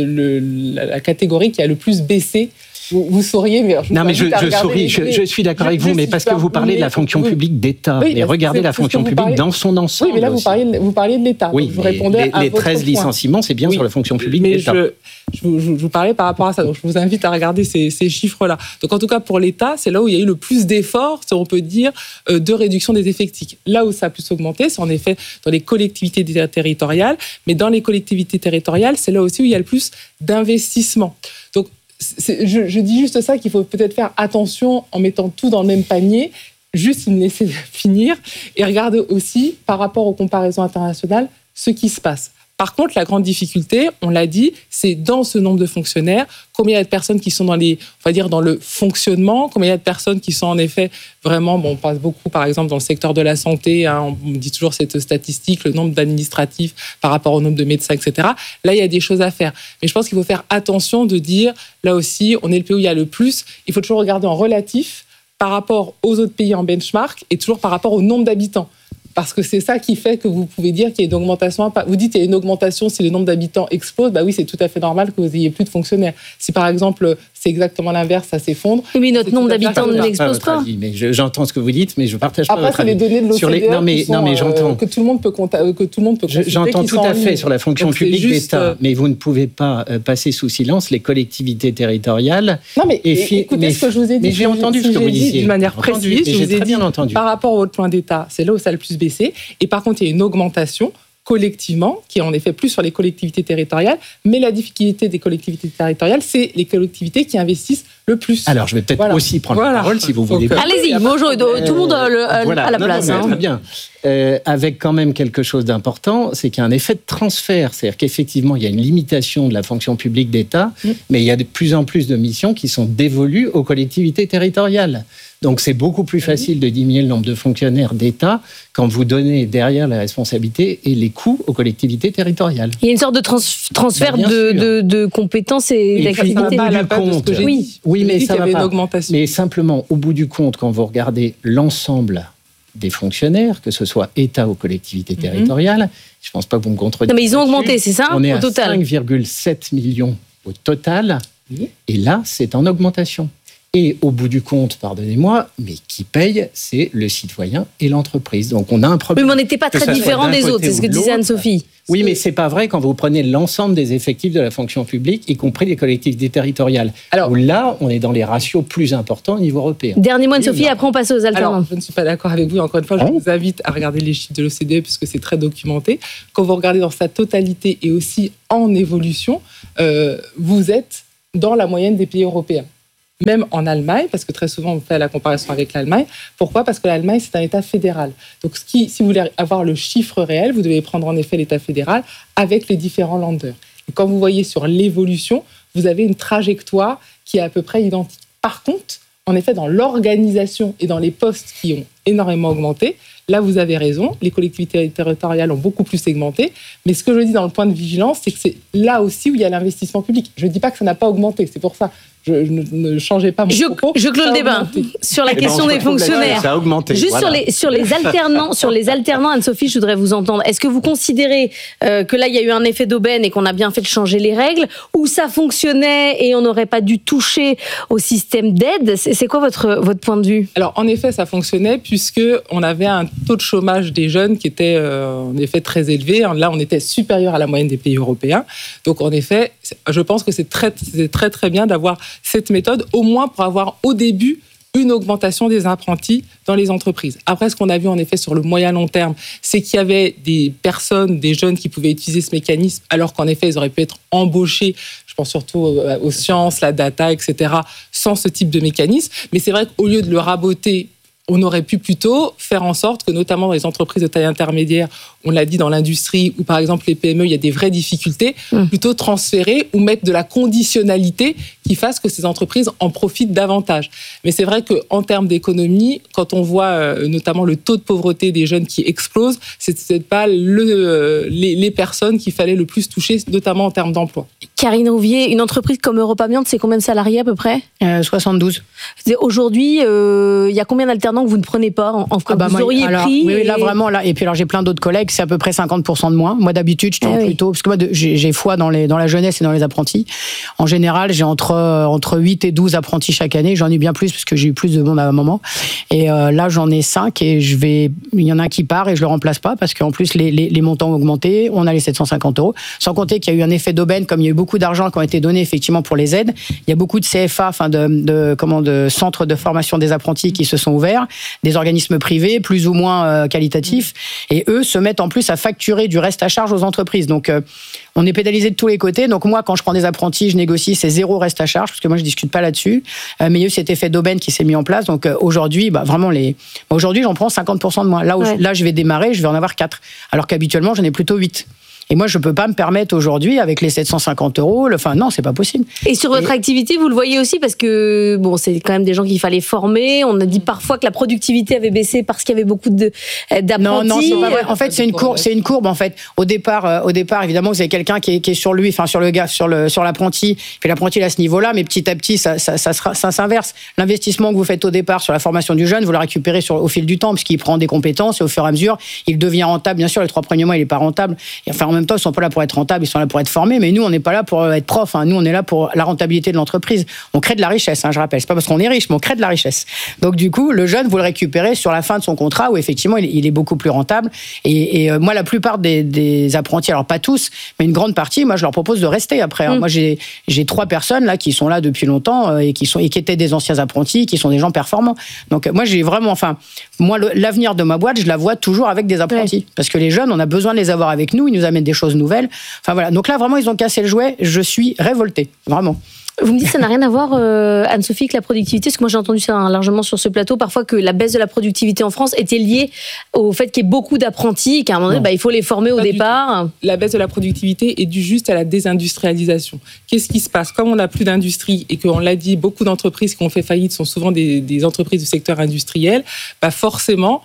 la catégorie qui a le plus baissé. Vous souriez, mais je souris, je suis d'accord avec vous, mais parce que vous parlez de la fonction publique d'État. Oui, mais regardez la fonction publique dans son ensemble. Oui, mais là, vous parliez de l'État. Oui, vous répondez à les 13 votre licenciements, c'est bien sur la fonction publique d'État. Je vous parlais par rapport à ça, donc je vous invite à regarder ces chiffres-là. Donc en tout cas, pour l'État, c'est là où il y a eu le plus d'efforts, si on peut dire, de réduction des effectifs. Là où ça a pu s'augmenter, c'est en effet dans les collectivités territoriales, mais dans les collectivités territoriales, c'est là aussi où il y a le plus d'investissement. Donc, je dis juste ça, qu'il faut peut-être faire attention en mettant tout dans le même panier, juste me laisser finir, et regarder aussi, par rapport aux comparaisons internationales, ce qui se passe. Par contre, la grande difficulté, on l'a dit, c'est dans ce nombre de fonctionnaires, combien il y a de personnes qui sont dans le fonctionnement, combien il y a de personnes qui sont en effet vraiment, on passe beaucoup par exemple dans le secteur de la santé, on dit toujours cette statistique, le nombre d'administratifs par rapport au nombre de médecins, etc. Là, il y a des choses à faire. Mais je pense qu'il faut faire attention de dire, là aussi, on est le pays où il y a le plus, il faut toujours regarder en relatif par rapport aux autres pays en benchmark et toujours par rapport au nombre d'habitants. Parce que c'est ça qui fait que vous pouvez dire qu'il y a une augmentation. Vous dites qu'il y a une augmentation si le nombre d'habitants explose. Oui, c'est tout à fait normal que vous ayez plus de fonctionnaires. Si par exemple, c'est exactement l'inverse, ça s'effondre. Oui, notre nombre d'habitants n'explose pas. Mais j'entends ce que vous dites, mais je partage pas votre avis. Après, c'est les données de l'OCDE j'entends. Que tout le monde peut consulter. J'entends tout à fait sur la fonction publique d'État, mais vous ne pouvez pas passer sous silence les collectivités territoriales. Non, mais écoutez ce que je vous ai dit. Mais j'ai entendu ce que vous disiez. D'une manière précise, je vous ai dit, par rapport au point d'État, c'est là où ça a le plus baissé. Et par contre, il y a une augmentation collectivement, qui est en effet plus sur les collectivités territoriales, mais la difficulté des collectivités territoriales, c'est les collectivités qui investissent le plus. Alors, je vais peut-être aussi prendre la parole, si vous voulez. Allez-y, bonjour, tout le monde à la place. Très bien. Avec quand même quelque chose d'important, c'est qu'il y a un effet de transfert. C'est-à-dire qu'effectivement, il y a une limitation de la fonction publique d'État, mais il y a de plus en plus de missions qui sont dévolues aux collectivités territoriales. Donc, c'est beaucoup plus facile de diminuer le nombre de fonctionnaires d'État quand vous donnez derrière les responsabilités et les coûts aux collectivités territoriales. Il y a une sorte de transfert de compétences et d'activités. Oui, mais ça va pas. Mais simplement, au bout du compte, quand vous regardez l'ensemble des fonctionnaires, que ce soit État ou collectivités territoriales, je ne pense pas que vous me contredirez. Non, mais ils ont augmenté, c'est ça, on est au à total 5,7 millions au total, et là, c'est en augmentation. Et au bout du compte, pardonnez-moi, mais qui paye, c'est le citoyen et l'entreprise. Donc on a un problème. Oui, mais on n'était pas très différents des autres, c'est ce que disait Anne-Sophie. Oui, mais c'est pas vrai quand vous prenez l'ensemble des effectifs de la fonction publique, y compris les collectivités territoriales. Alors, où là, on est dans les ratios plus importants au niveau européen. Dernier mot, Anne-Sophie, après on passe aux alternants. Alors, je ne suis pas d'accord avec vous. Encore une fois, je vous invite à regarder les chiffres de l'OCDE puisque c'est très documenté. Quand vous regardez dans sa totalité et aussi en évolution, vous êtes dans la moyenne des pays européens. Même en Allemagne, parce que très souvent on fait la comparaison avec l'Allemagne. Pourquoi ? Parce que l'Allemagne, c'est un État fédéral. Donc, si vous voulez avoir le chiffre réel, vous devez prendre en effet l'État fédéral avec les différents Länder. Et quand vous voyez sur l'évolution, vous avez une trajectoire qui est à peu près identique. Par contre, en effet, dans l'organisation et dans les postes qui ont énormément augmenté, là, vous avez raison, les collectivités territoriales ont beaucoup plus augmenté. Mais ce que je dis dans le point de vigilance, c'est que c'est là aussi où il y a l'investissement public. Je ne dis pas que ça n'a pas augmenté, c'est pour ça. Je ne changeais pas mon propos. Je clôt le débat sur la question des fonctionnaires. Ça a augmenté. Juste voilà. sur les alternants, Anne-Sophie, je voudrais vous entendre. Est-ce que vous considérez que là, il y a eu un effet d'aubaine et qu'on a bien fait de changer les règles, ou ça fonctionnait et on n'aurait pas dû toucher au système d'aide ? C'est quoi votre point de vue ? Alors, en effet, ça fonctionnait puisqu'on avait un taux de chômage des jeunes qui était en effet très élevé. Là, on était supérieur à la moyenne des pays européens. Donc, en effet, je pense que c'est très, très, très bien d'avoir cette méthode, au moins pour avoir au début une augmentation des apprentis dans les entreprises. Après, ce qu'on a vu en effet sur le moyen long terme, c'est qu'il y avait des personnes, des jeunes qui pouvaient utiliser ce mécanisme, alors qu'en effet, ils auraient pu être embauchés, je pense surtout aux sciences, la data, etc., sans ce type de mécanisme. Mais c'est vrai qu'au lieu de le raboter, on aurait pu plutôt faire en sorte que, notamment dans les entreprises de taille intermédiaire, on l'a dit dans l'industrie, ou par exemple les PME, il y a des vraies difficultés, plutôt transférer ou mettre de la conditionnalité qui fasse que ces entreprises en profitent davantage. Mais c'est vrai qu'en termes d'économie, quand on voit notamment le taux de pauvreté des jeunes qui explose, c'est peut-être pas les personnes qu'il fallait le plus toucher, notamment en termes d'emploi. Karine Rouvier, une entreprise comme Europe Amiante, c'est combien de salariés à peu près ? 72. Aujourd'hui, il y a combien d'alternants que vous ne prenez pas vous auriez pris oui, là vraiment là. Et puis alors j'ai plein d'autres collègues, c'est à peu près 50% de moins. Moi d'habitude je tourne plutôt parce que moi j'ai foi dans la jeunesse et dans les apprentis. En général j'ai entre 8 et 12 apprentis chaque année. J'en ai bien plus parce que j'ai eu plus de monde à un moment. Et là j'en ai 5 et il y en a un qui part et je le remplace pas parce qu'en plus les montants ont augmenté. On a les 750 €. Sans compter qu'il y a eu un effet d'aubaine, comme il y a eu beaucoup d'argent qui ont été donnés effectivement pour les aides. Il y a beaucoup de CFA, de centres de formation des apprentis qui se sont ouverts, des organismes privés plus ou moins qualitatifs, et eux se mettent en plus à facturer du reste à charge aux entreprises. Donc on est pénalisé de tous les côtés. Donc moi, quand je prends des apprentis, je négocie, c'est 0 reste à charge, parce que moi je discute pas là-dessus. Mais il y a eu cet effet d'aubaine qui s'est mis en place. Donc aujourd'hui, aujourd'hui j'en prends 50% de moins. Là je vais démarrer, je vais en avoir 4, alors qu'habituellement j'en ai plutôt 8. Et moi, je peux pas me permettre aujourd'hui, avec les 750 €, non, c'est pas possible. Et sur votre activité, vous le voyez aussi, parce que, c'est quand même des gens qu'il fallait former. On a dit parfois que la productivité avait baissé parce qu'il y avait beaucoup d'apprentis. Non, c'est pas vrai. En fait, c'est une courbe, en fait. Au départ, évidemment, vous avez quelqu'un qui est sur lui, sur le gars, sur l'apprenti. Puis l'apprenti, il est à ce niveau-là, mais petit à petit, ça s'inverse. L'investissement que vous faites au départ sur la formation du jeune, vous le récupérez au fil du temps, parce qu'il prend des compétences, et au fur et à mesure, il devient rentable. Bien sûr, les 3 premiers mois, il est pas rentable. En même temps, ils sont pas là pour être rentables, ils sont là pour être formés. Mais nous, on n'est pas là pour être prof. Nous, on est là pour la rentabilité de l'entreprise. On crée de la richesse, je rappelle. C'est pas parce qu'on est riche, mais on crée de la richesse. Donc, du coup, le jeune, vous le récupérez sur la fin de son contrat, où effectivement, il est beaucoup plus rentable. Et moi, la plupart des apprentis, alors pas tous, mais une grande partie, moi, je leur propose de rester après. Moi, j'ai 3 personnes là qui sont là depuis longtemps et qui étaient des anciens apprentis, qui sont des gens performants. Donc, moi, j'ai vraiment, l'avenir de ma boîte, je la vois toujours avec des apprentis, parce que les jeunes, on a besoin de les avoir avec nous. Ils nous amènent des choses nouvelles. Donc là, vraiment, ils ont cassé le jouet. Je suis révoltée, vraiment. Vous me dites que ça n'a rien à voir, Anne-Sophie, avec la productivité, parce que moi j'ai entendu ça largement sur ce plateau, parfois que la baisse de la productivité en France était liée au fait qu'il y ait beaucoup d'apprentis, qu'à un moment donné, il faut les former au départ. La baisse de la productivité est due juste à la désindustrialisation. Qu'est-ce qui se passe ? Comme on n'a plus d'industrie et qu'on l'a dit, beaucoup d'entreprises qui ont fait faillite sont souvent des entreprises du secteur industriel, forcément,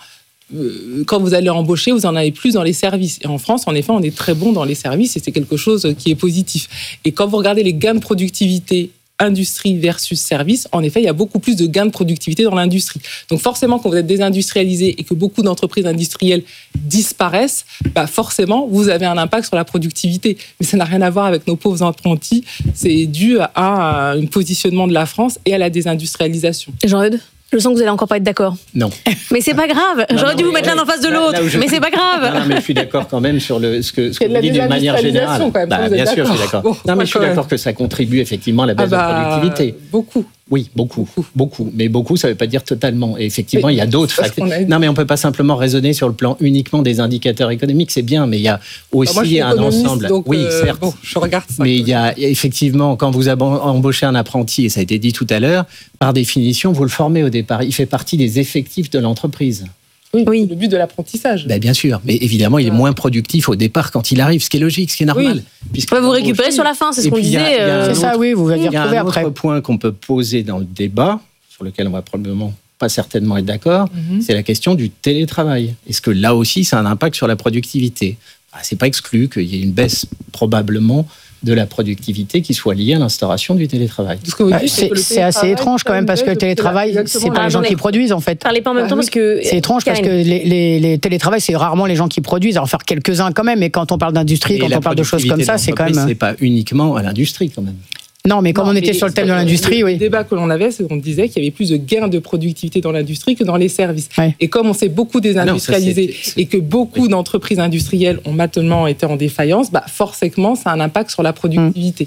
quand vous allez embaucher, vous en avez plus dans les services. Et en France, en effet, on est très bon dans les services et c'est quelque chose qui est positif. Et quand vous regardez les gains de productivité industrie versus service, en effet, il y a beaucoup plus de gains de productivité dans l'industrie. Donc forcément, quand vous êtes désindustrialisé et que beaucoup d'entreprises industrielles disparaissent, forcément, vous avez un impact sur la productivité. Mais ça n'a rien à voir avec nos pauvres apprentis. C'est dû à un positionnement de la France et à la désindustrialisation. Jean-Eudes ? Je sens que vous allez encore pas être d'accord. Non. Mais c'est pas grave. J'aurais dû vous mettre l'un en face de l'autre. Mais c'est pas grave. Non, mais je suis d'accord quand même sur ce que vous dites d'une manière générale. Bien sûr, je suis d'accord. Non, mais je suis d'accord que ça contribue effectivement à la baisse de productivité. Beaucoup. Oui, beaucoup. Mais beaucoup, ça ne veut pas dire totalement. Et effectivement, il y a d'autres facteurs. Non, mais on ne peut pas simplement raisonner sur le plan uniquement des indicateurs économiques, c'est bien, mais il y a aussi un ensemble. Donc, oui, certes. Je regarde ça. Mais il y a effectivement, quand vous embauchez un apprenti, et ça a été dit tout à l'heure, par définition, vous le formez au départ. Il fait partie des effectifs de l'entreprise. Oui, le but de l'apprentissage. Bien sûr, mais évidemment, il est moins productif au départ quand il arrive, ce qui est logique, ce qui est normal. Vous récupérez sur la fin, c'est ce qu'on disait. C'est ça, oui, vous allez retrouver après. Un autre point qu'on peut poser dans le débat, sur lequel on va probablement pas certainement être d'accord, c'est la question du télétravail. Est-ce que là aussi, ça a un impact sur la productivité ? C'est pas exclu qu'il y ait une baisse probablement de la productivité qui soit liée à l'instauration du télétravail. C'est assez étrange quand même parce que le télétravail, c'est pas les gens qui produisent en fait. Parlez pas en même temps parce que c'est étrange parce que les télétravails, c'est rarement les gens qui produisent. Alors faire quelques-uns quand même, mais quand on parle d'industrie, quand on parle de choses comme ça, c'est quand même. C'est pas uniquement à l'industrie quand même. Non, mais comme on était sur le thème de l'industrie, oui. Le débat que l'on avait, c'est qu'on disait qu'il y avait plus de gains de productivité dans l'industrie que dans les services. Ouais. Et comme on s'est beaucoup désindustrialisé et que beaucoup d'entreprises industrielles ont maintenant été en défaillance, forcément, ça a un impact sur la productivité.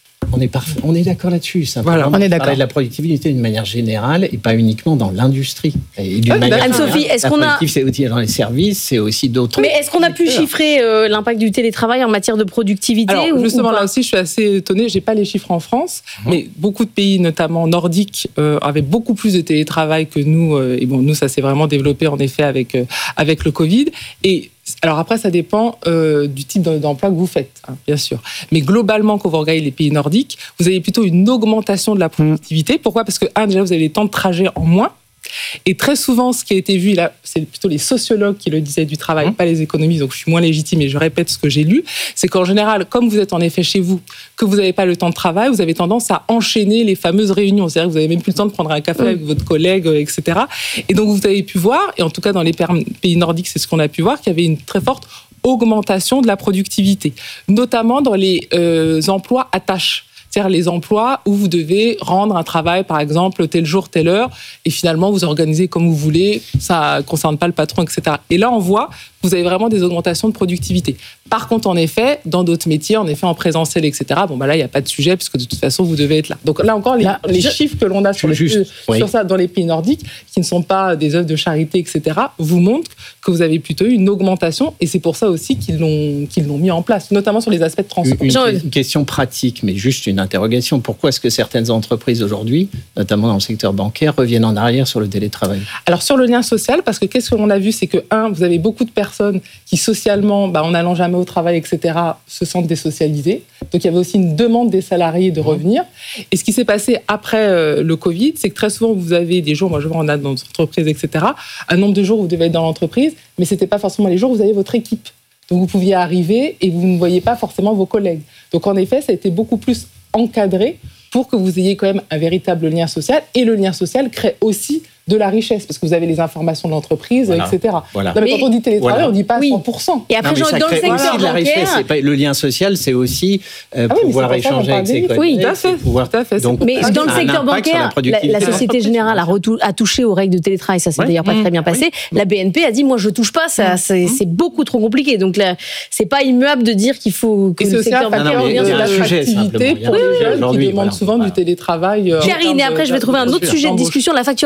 On est d'accord là-dessus. Voilà, on est d'accord. Parler de la productivité d'une manière générale et pas uniquement dans l'industrie. Anne-Sophie, est-ce qu'on a... C'est aussi dans les services, c'est aussi d'autres... Mais est-ce qu'on a pu chiffrer l'impact du télétravail en matière de productivité? Alors, justement, là aussi, je suis assez étonnée. J'ai pas les chiffres en France, mais beaucoup de pays, notamment nordiques, avaient beaucoup plus de télétravail que nous. Et bon, nous, ça s'est vraiment développé, en effet, avec le Covid. Et alors après, ça dépend du type d'emploi que vous faites, bien sûr. Mais globalement, quand vous regardez les pays nordiques, vous avez plutôt une augmentation de la productivité. Pourquoi ? Parce que, déjà, vous avez les temps de trajet en moins. Et très souvent, ce qui a été vu, là, c'est plutôt les sociologues qui le disaient du travail, pas les économistes, donc je suis moins légitime et je répète ce que j'ai lu, c'est qu'en général, comme vous êtes en effet chez vous, que vous n'avez pas le temps de travail, vous avez tendance à enchaîner les fameuses réunions. C'est-à-dire que vous n'avez même plus le temps de prendre un café avec votre collègue, etc. Et donc, vous avez pu voir, et en tout cas dans les pays nordiques, c'est ce qu'on a pu voir, qu'il y avait une très forte augmentation de la productivité, notamment dans les emplois à tâches. C'est-à-dire les emplois où vous devez rendre un travail, par exemple, tel jour, telle heure, et finalement, vous organisez comme vous voulez, ça ne concerne pas le patron, etc. Et là, on voit que vous avez vraiment des augmentations de productivité. Par contre, en effet, dans d'autres métiers, en effet, en présentiel, etc., là, il n'y a pas de sujet, puisque de toute façon, vous devez être là. Donc là encore, les chiffres que l'on a sur ça dans les pays nordiques, qui ne sont pas des œuvres de charité, etc., vous montrent que vous avez plutôt une augmentation, et c'est pour ça aussi qu'ils l'ont mis en place, notamment sur les aspects de transport. Une question pratique, mais juste une interrogation. Pourquoi est-ce que certaines entreprises aujourd'hui, notamment dans le secteur bancaire, reviennent en arrière sur le télétravail ? Alors sur le lien social, parce que qu'est-ce que l'on a vu, c'est que, vous avez beaucoup de personnes qui socialement, en n'allant jamais au travail, etc., se sentent désocialisées. Donc il y avait aussi une demande des salariés de revenir. Et ce qui s'est passé après le Covid, c'est que très souvent, vous avez des jours, moi je vois en a dans l'entreprise, etc., un nombre de jours où vous devez être dans l'entreprise, mais ce n'était pas forcément les jours où vous avez votre équipe. Donc vous pouviez arriver et vous ne voyez pas forcément vos collègues. Donc en effet, ça a été beaucoup plus encadré pour que vous ayez quand même un véritable lien social. Et le lien social crée aussi de la richesse, parce que vous avez les informations de l'entreprise, etc. Voilà. Non, mais quand on dit télétravail, on ne dit pas 100%. Et après, dans le secteur bancaire... Le lien social, c'est aussi pouvoir échanger avec ses collègues. Oui, tout à fait. Mais dans le secteur bancaire, la Société Générale a touché aux règles de télétravail. Ça s'est d'ailleurs pas très bien passé. La BNP a dit, moi, je ne touche pas. C'est beaucoup trop compliqué. Donc, ce n'est pas immuable de dire qu'il faut que le secteur bancaire revienne sur l'attractivité pour les jeunes qui demandent souvent du télétravail. Karine, et après, je vais trouver un autre sujet de discussion, la facturation électronique.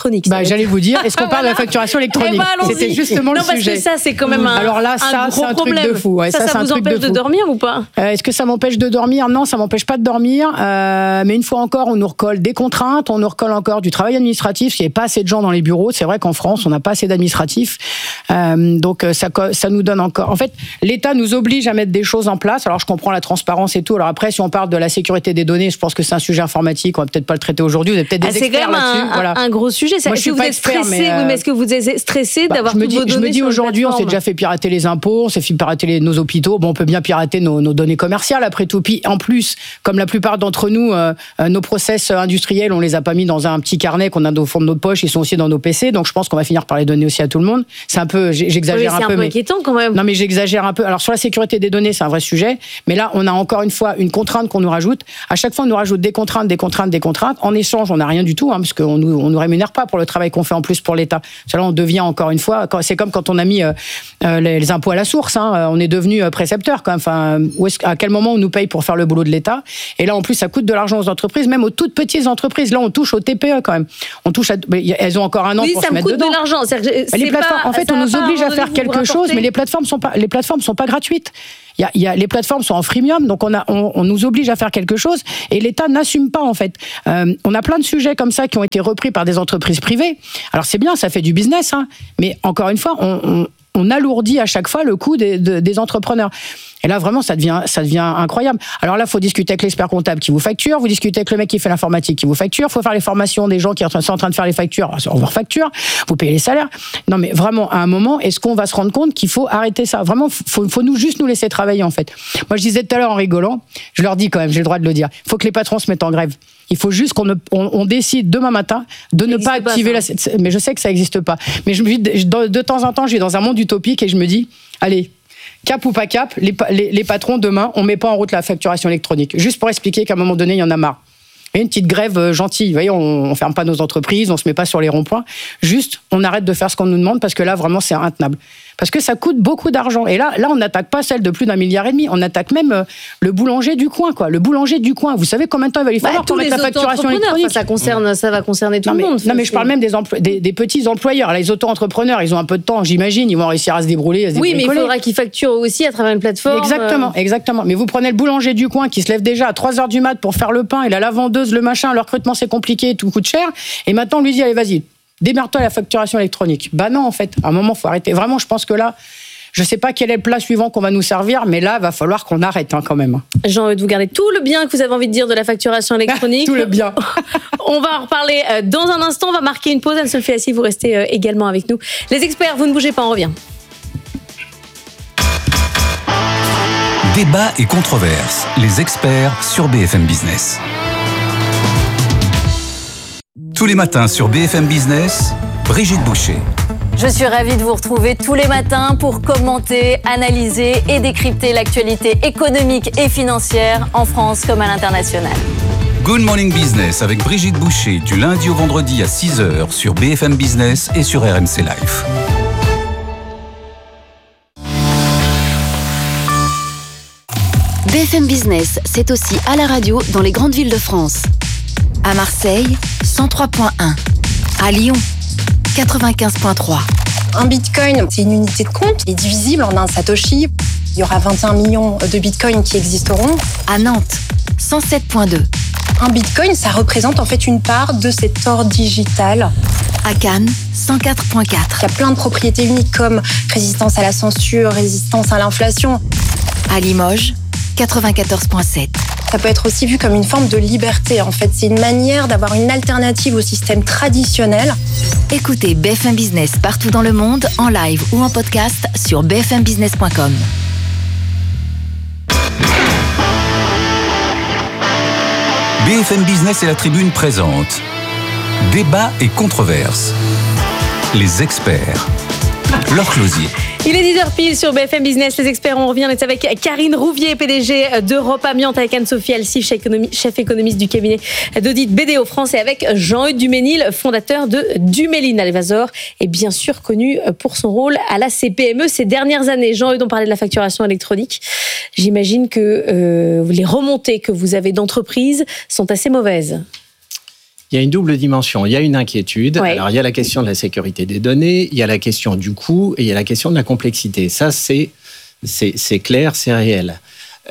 électronique. J'allais vous dire, est-ce qu'on parle de la facturation électronique? C'était justement le sujet. Non, parce que ça, c'est quand même un gros problème. Truc de fou. Ouais, ça vous empêche de dormir ou pas? Est-ce que ça m'empêche de dormir? Non, ça m'empêche pas de dormir. Mais une fois encore, on nous recolle des contraintes, on nous recolle encore du travail administratif. Il n'y a pas assez de gens dans les bureaux. C'est vrai qu'en France, on n'a pas assez d'administratifs. Donc, ça nous donne encore. En fait, l'État nous oblige à mettre des choses en place. Alors, je comprends la transparence et tout. Alors après, si on parle de la sécurité des données, je pense que c'est un sujet informatique. On va peut-être pas le traiter aujourd'hui. Vous avez peut-être des experts là-dessus. C'est quand même un gros sujet. Est-ce que vous êtes stressé? Mais est-ce que vous êtes stressé d'avoir toutes vos données? Je me dis aujourd'hui, on s'est déjà fait pirater les impôts, on s'est fait pirater nos hôpitaux. Bon, on peut bien pirater nos données commerciales après tout. Puis en plus, comme la plupart d'entre nous, nos process industriels, on les a pas mis dans un petit carnet qu'on a au fond de notre poche. Ils sont aussi dans nos PC. Donc je pense qu'on va finir par les donner aussi à tout le monde. C'est un peu, j'exagère un peu. C'est un peu inquiétant quand même. Non, mais j'exagère un peu. Alors sur la sécurité des données, c'est un vrai sujet. Mais là, on a encore une fois une contrainte qu'on nous rajoute. À chaque fois, on nous rajoute des contraintes. En échange, on n'a rien du tout, parce qu'on nous rémunère pas pour le travail qu'on fait en plus pour l'État. Là, on devient encore une fois, c'est comme quand on a mis les impôts à la source. On est devenu précepteur. Enfin, à quel moment on nous paye pour faire le boulot de l'État? Et là, en plus, ça coûte de l'argent aux entreprises, même aux toutes petites entreprises. Là, on touche aux TPE quand même. Elles ont encore un an pour se mettre dedans. Oui, ça me coûte de l'argent. Les plateformes, en fait, on nous oblige à faire quelque chose, mais les plateformes sont pas gratuites. Les plateformes sont en freemium, donc on nous oblige à faire quelque chose et l'État n'assume pas en fait. On a plein de sujets comme ça qui ont été repris par des entreprises privées. Alors c'est bien, ça fait du business, mais encore une fois, on alourdit à chaque fois le coût des entrepreneurs. Et là, vraiment, ça devient incroyable. Alors là, il faut discuter avec l'expert comptable qui vous facture, vous discutez avec le mec qui fait l'informatique qui vous facture, il faut faire les formations des gens qui sont en train de faire les factures, on vous refacture, vous payez les salaires. Non, mais vraiment, à un moment, est-ce qu'on va se rendre compte qu'il faut arrêter ça? Vraiment, faut juste nous laisser travailler, en fait. Moi, je disais tout à l'heure en rigolant, je leur dis quand même, j'ai le droit de le dire, il faut que les patrons se mettent en grève. Il faut juste qu'on décide demain matin de ne pas activer mais je sais que ça n'existe pas. Mais de temps en temps, je vais dans un monde utopique et je me dis, allez, cap ou pas cap, les patrons, demain, on ne met pas en route la facturation électronique. Juste pour expliquer qu'à un moment donné, il y en a marre. Et une petite grève gentille. Vous voyez, on ne ferme pas nos entreprises, on ne se met pas sur les ronds-points. Juste, on arrête de faire ce qu'on nous demande parce que là, vraiment, c'est intenable. Parce que ça coûte beaucoup d'argent. Et là on n'attaque pas celle de plus d'1,5 milliard. On attaque même le boulanger du coin, quoi. Le boulanger du coin. Vous savez combien de temps il va lui falloir pour mettre la facturation électronique? Ça va concerner tout le monde. Non, mais je parle même des petits employeurs. Là, les auto-entrepreneurs, ils ont un peu de temps, j'imagine. Ils vont réussir à se débrouiller. Oui, mais il faudra qu'ils facturent aussi à travers une plateforme. Exactement. Mais vous prenez le boulanger du coin qui se lève déjà à 3h du mat pour faire le pain, et la vendeuse, le machin, le recrutement, c'est compliqué, tout coûte cher. Et maintenant, on lui dit, allez, vas-y, démerde-toi à la facturation électronique. Bah non, en fait, à un moment, il faut arrêter. Vraiment, je pense que là, je ne sais pas quel est le plat suivant qu'on va nous servir, mais là, il va falloir qu'on arrête quand même. J'ai envie de vous garder tout le bien que vous avez envie de dire de la facturation électronique. Tout le bien. On va en reparler dans un instant. On va marquer une pause. Anne-Sophie Assis, vous restez également avec nous. Les experts, vous ne bougez pas, on revient. Débat et controverses. Les experts sur BFM Business. Tous les matins sur BFM Business, Brigitte Boucher. Je suis ravie de vous retrouver tous les matins pour commenter, analyser et décrypter l'actualité économique et financière en France comme à l'international. Good Morning Business avec Brigitte Boucher du lundi au vendredi à 6h sur BFM Business et sur RMC Live. BFM Business, c'est aussi à la radio dans les grandes villes de France. À Marseille, 103.1. À Lyon, 95.3. Un bitcoin, c'est une unité de compte qui est divisible en un satoshi. Il y aura 21 millions de bitcoins qui existeront. À Nantes, 107.2. Un bitcoin, ça représente en fait une part de cet or digital. À Cannes, 104.4. Il y a plein de propriétés uniques comme résistance à la censure, résistance à l'inflation. À Limoges, 94.7. Ça peut être aussi vu comme une forme de liberté. En fait, c'est une manière d'avoir une alternative au système traditionnel. Écoutez BFM Business partout dans le monde, en live ou en podcast sur bfmbusiness.com. BFM Business et la Tribune présente Débat et controverses. Les experts. Laure Closier. Il est 10h pile sur BFM Business. Les experts, on revient. On est avec Karine Rouvier, PDG d'Europe Amiante, avec Anne-Sophie Assis, chef économiste du cabinet d'audit BDO France, et avec Jean-Eudes Duménil, fondateur de Duménil Alvazor, et bien sûr connu pour son rôle à la CPME ces dernières années. Jean-Eudes, on parlait de la facturation électronique. J'imagine que les remontées que vous avez d'entreprises sont assez mauvaises. Il y a une double dimension. Il y a une inquiétude. Ouais. Alors, il y a la question de la sécurité des données, il y a la question du coût et il y a la question de la complexité. Ça, c'est clair, c'est réel.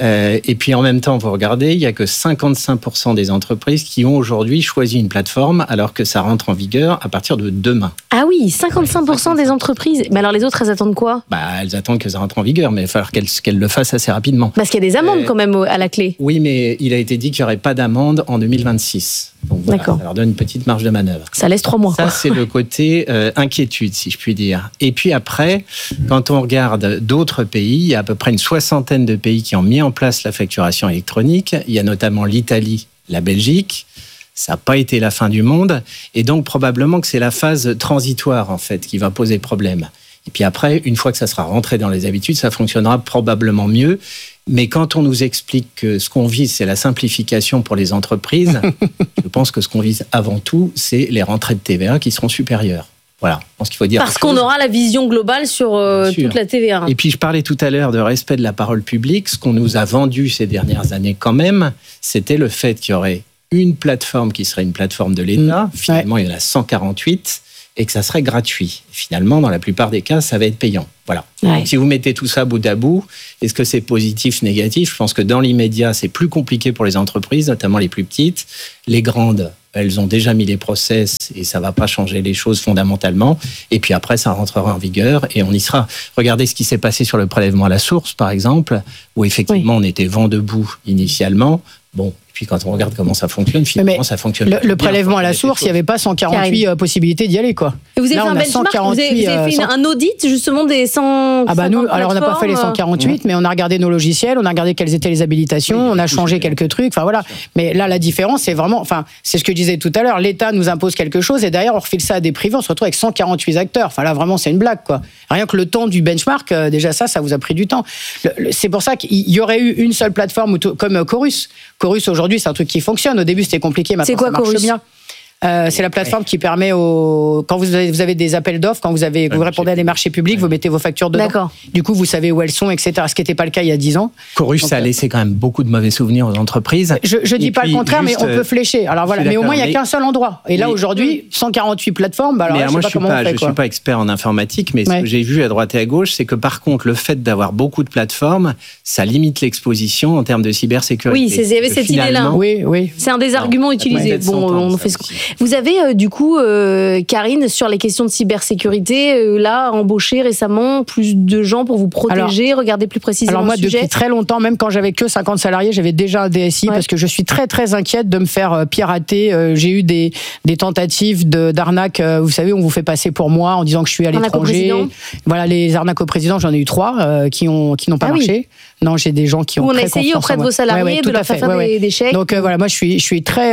Et puis en même temps, vous regardez, il n'y a que 55% des entreprises qui ont aujourd'hui choisi une plateforme alors que ça rentre en vigueur à partir de demain. Ah oui, 55% des entreprises. Mais alors les autres, elles attendent quoi ? Elles attendent que ça rentre en vigueur, mais il va falloir qu'elles le fassent assez rapidement. Parce qu'il y a des amendes quand même à la clé. Oui, mais il a été dit qu'il n'y aurait pas d'amende en 2026. Donc voilà, ça leur donne une petite marge de manœuvre. Ça laisse 3 mois. Ça, c'est le côté inquiétude, si je puis dire. Et puis après, quand on regarde d'autres pays, il y a à peu près une 60aine de pays qui ont mis en place la facturation électronique. Il y a notamment l'Italie, la Belgique. Ça n'a pas été la fin du monde. Et donc, probablement que c'est la phase transitoire, en fait, qui va poser problème. Et puis après, une fois que ça sera rentré dans les habitudes, ça fonctionnera probablement mieux. Mais quand on nous explique que ce qu'on vise, c'est la simplification pour les entreprises, je pense que ce qu'on vise avant tout, c'est les rentrées de TVA qui seront supérieures. Voilà, je pense qu'il faut dire. Parce qu'on aura la vision globale sur toute la TVA. Et puis je parlais tout à l'heure de respect de la parole publique. Ce qu'on nous a vendu ces dernières années quand même, c'était le fait qu'il y aurait une plateforme qui serait une plateforme de l'État. Finalement, il y en a 148 et que ça serait gratuit. Finalement, dans la plupart des cas, ça va être payant. Voilà. Ouais. Donc, si vous mettez tout ça bout à bout, est-ce que c'est positif, négatif ? Je pense que dans l'immédiat, c'est plus compliqué pour les entreprises, notamment les plus petites. Les grandes, elles ont déjà mis les process et ça ne va pas changer les choses fondamentalement. Et puis après, ça rentrera en vigueur et on y sera. Regardez ce qui s'est passé sur le prélèvement à la source, par exemple, où effectivement, on était vent debout initialement. Bon. Puis quand on regarde comment ça fonctionne, finalement, ça fonctionne. Le prélèvement à la source, il n'y avait pas 148 possibilités d'y aller, quoi. Et vous avez fait un benchmark, vous avez fait un audit justement des 100. Ah bah nous, alors on n'a pas fait les 148, mais on a regardé nos logiciels, on a regardé quelles étaient les habilitations, on a changé quelques trucs, enfin voilà. Mais là, la différence, c'est vraiment, enfin, c'est ce que je disais tout à l'heure, l'État nous impose quelque chose et derrière on refile ça à des privés, on se retrouve avec 148 acteurs. Enfin là, vraiment, c'est une blague, quoi. Rien que le temps du benchmark, déjà ça vous a pris du temps. C'est pour ça qu'il y aurait eu une seule plateforme comme Chorus. Chorus aujourd'hui, c'est un truc qui fonctionne. Au début, c'était compliqué, maintenant ça marche bien. C'est la plateforme qui permet quand vous avez des appels d'offres, quand vous répondez à des marchés publics, vous mettez vos factures dedans. D'accord. Du coup, vous savez où elles sont, etc. Ce qui n'était pas le cas il y a 10 ans. Chorus, ça a laissé quand même beaucoup de mauvais souvenirs aux entreprises. Je dis pas le contraire, mais on peut flécher. Alors voilà, mais au moins il n'y a qu'un seul endroit. Et là aujourd'hui, 148 plateformes. Alors, moi, je suis pas expert en informatique, mais ce que j'ai vu à droite et à gauche, c'est que par contre, le fait d'avoir beaucoup de plateformes, ça limite l'exposition en termes de cybersécurité. Oui, il y avait cette idée-là. Oui. C'est un des arguments utilisés. Bon, on fait ce qu'on. Vous avez du coup, Karine, sur les questions de cybersécurité, là, embauché récemment plus de gens pour vous protéger, regarder plus précisément le sujet. Alors moi, depuis très longtemps, même quand j'avais que 50 salariés, j'avais déjà un DSI parce que je suis très très inquiète de me faire pirater. J'ai eu des tentatives d'arnaque. Vous savez, on vous fait passer pour moi en disant que je suis à l'étranger. Voilà, les arnaques au président, j'en ai eu 3 qui n'ont pas marché. Non, j'ai des gens qui ont très essayé auprès de vos salariés de leur faire des chèques. Donc voilà, moi je suis très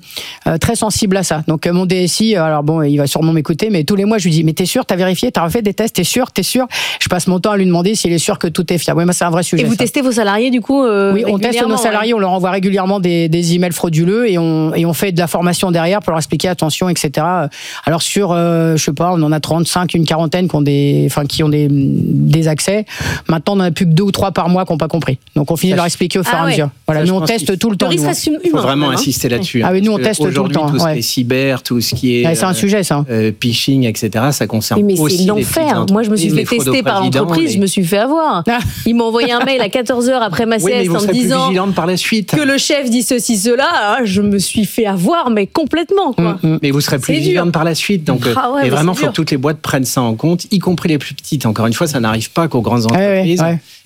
très sensible à ça. Donc mon DSI, alors bon, il va sûrement m'écouter, mais tous les mois je lui dis, mais t'es sûr, t'as vérifié, t'as refait des tests, t'es sûr. Je passe mon temps à lui demander s'il est sûr que tout est fiable. Oui, moi c'est un vrai sujet. Et vous testez vos salariés du coup Oui, on teste nos salariés, on leur envoie régulièrement des emails frauduleux et on fait de la formation derrière pour leur expliquer attention, etc. Alors sur, je sais pas, on en a 35, une quarantaine qui ont des accès. Maintenant, on en a plus que 2 ou 3 par mois qui n'ont pas compris. Donc on finit de leur expliquer au fur et à mesure. Voilà, nous on teste tout le temps. Il faut vraiment insister là-dessus. Ah oui, nous on teste tout le temps. Aujourd'hui, tout ce qui est cyber, tout ce qui est c'est un sujet ça. Phishing, etc. Ça concerne mais aussi c'est l'enfer. Moi, je me suis fait tester par l'entreprise, je me suis fait avoir. Ils m'ont envoyé un mail à 14h après ma sieste en me disant par la suite. Que le chef dit ceci, cela. Je me suis fait avoir, mais complètement. Quoi. Mais vous serez plus vigilante par la suite. Donc, et vraiment, il faut que toutes les boîtes prennent ça en compte, y compris les plus petites. Encore une fois, ça n'arrive pas qu'aux grandes entreprises.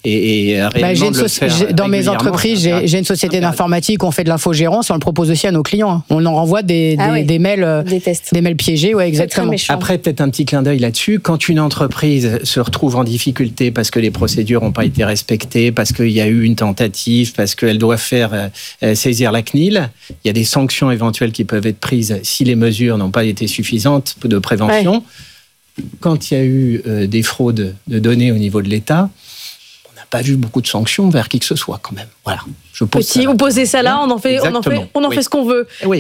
Et dans mes entreprises, j'ai une société d'informatique, on fait de l'infogérance, on le propose aussi à nos clients. On en renvoie des mails piégés, exactement. Après, peut-être un petit clin d'œil là-dessus. Quand une entreprise se retrouve en difficulté parce que les procédures n'ont pas été respectées, parce qu'il y a eu une tentative, parce qu'elle doit faire saisir la CNIL, il y a des sanctions éventuelles qui peuvent être prises si les mesures n'ont pas été suffisantes de prévention. Quand il y a eu des fraudes de données au niveau de l'État, pas vu beaucoup de sanctions vers qui que ce soit quand même. Voilà. Vous posez ça là, on en fait ce qu'on veut. Oui.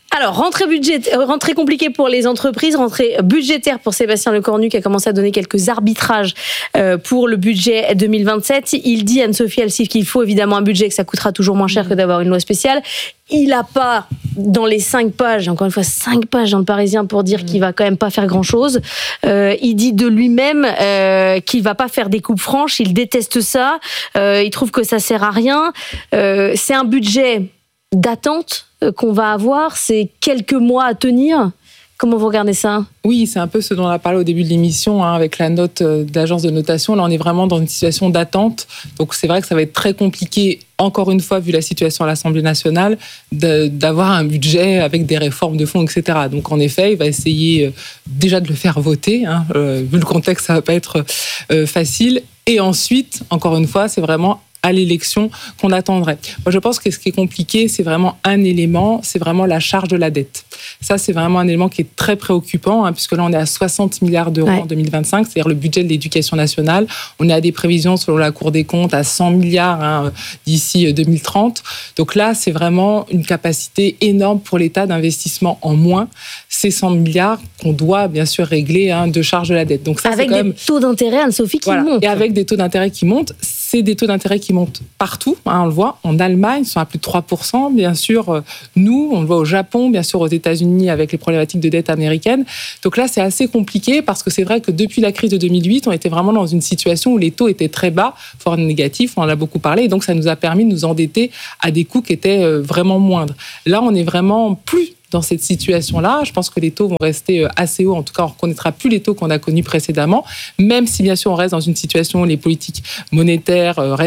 Alors, rentrée compliquée pour les entreprises, rentrée budgétaire pour Sébastien Lecornu qui a commencé à donner quelques arbitrages pour le budget 2027. Il dit, Anne-Sophie Elsif, qu'il faut évidemment un budget, que ça coûtera toujours moins cher que d'avoir une loi spéciale. Il n'a pas, dans les 5 pages, encore une fois 5 pages dans le Parisien pour dire qu'il va quand même pas faire grand-chose. Il dit de lui-même qu'il va pas faire des coupes franches, il déteste ça, il trouve que ça sert à rien. C'est un budget d'attente qu'on va avoir, c'est quelques mois à tenir. Comment vous regardez ça ? Oui, c'est un peu ce dont on a parlé au début de l'émission, avec la note d'agence de notation. Là, on est vraiment dans une situation d'attente. Donc, c'est vrai que ça va être très compliqué, encore une fois, vu la situation à l'Assemblée nationale, d'avoir un budget avec des réformes de fond, etc. Donc, en effet, il va essayer déjà de le faire voter. Vu le contexte, ça va pas être facile. Et ensuite, encore une fois, c'est vraiment à l'élection qu'on attendrait. Moi, je pense que ce qui est compliqué, c'est vraiment un élément, c'est vraiment la charge de la dette. Ça, c'est vraiment un élément qui est très préoccupant, puisque là, on est à 60 milliards d'euros en 2025, c'est-à-dire le budget de l'éducation nationale. On est à des prévisions, selon la Cour des comptes, à 100 milliards d'ici 2030. Donc là, c'est vraiment une capacité énorme pour l'État d'investissement en moins. Ces 100 milliards qu'on doit, bien sûr, régler de charge de la dette. Donc ça, avec c'est quand même... des taux d'intérêt, Anne-Sophie, qui montent. Et avec des taux d'intérêt qui montent, c'est des taux d'intérêt qui montent partout, on le voit, en Allemagne, ils sont à plus de 3%, bien sûr, nous, on le voit au Japon, bien sûr aux États-Unis avec les problématiques de dette américaine. Donc là, c'est assez compliqué parce que c'est vrai que depuis la crise de 2008, on était vraiment dans une situation où les taux étaient très bas, voire négatifs, on en a beaucoup parlé, et donc ça nous a permis de nous endetter à des coûts qui étaient vraiment moindres. Là, on est vraiment plus dans cette situation-là. Je pense que les taux vont rester assez hauts. En tout cas, on ne reconnaîtra plus les taux qu'on a connus précédemment, même si, bien sûr, on reste dans une situation où les politiques monétaires restent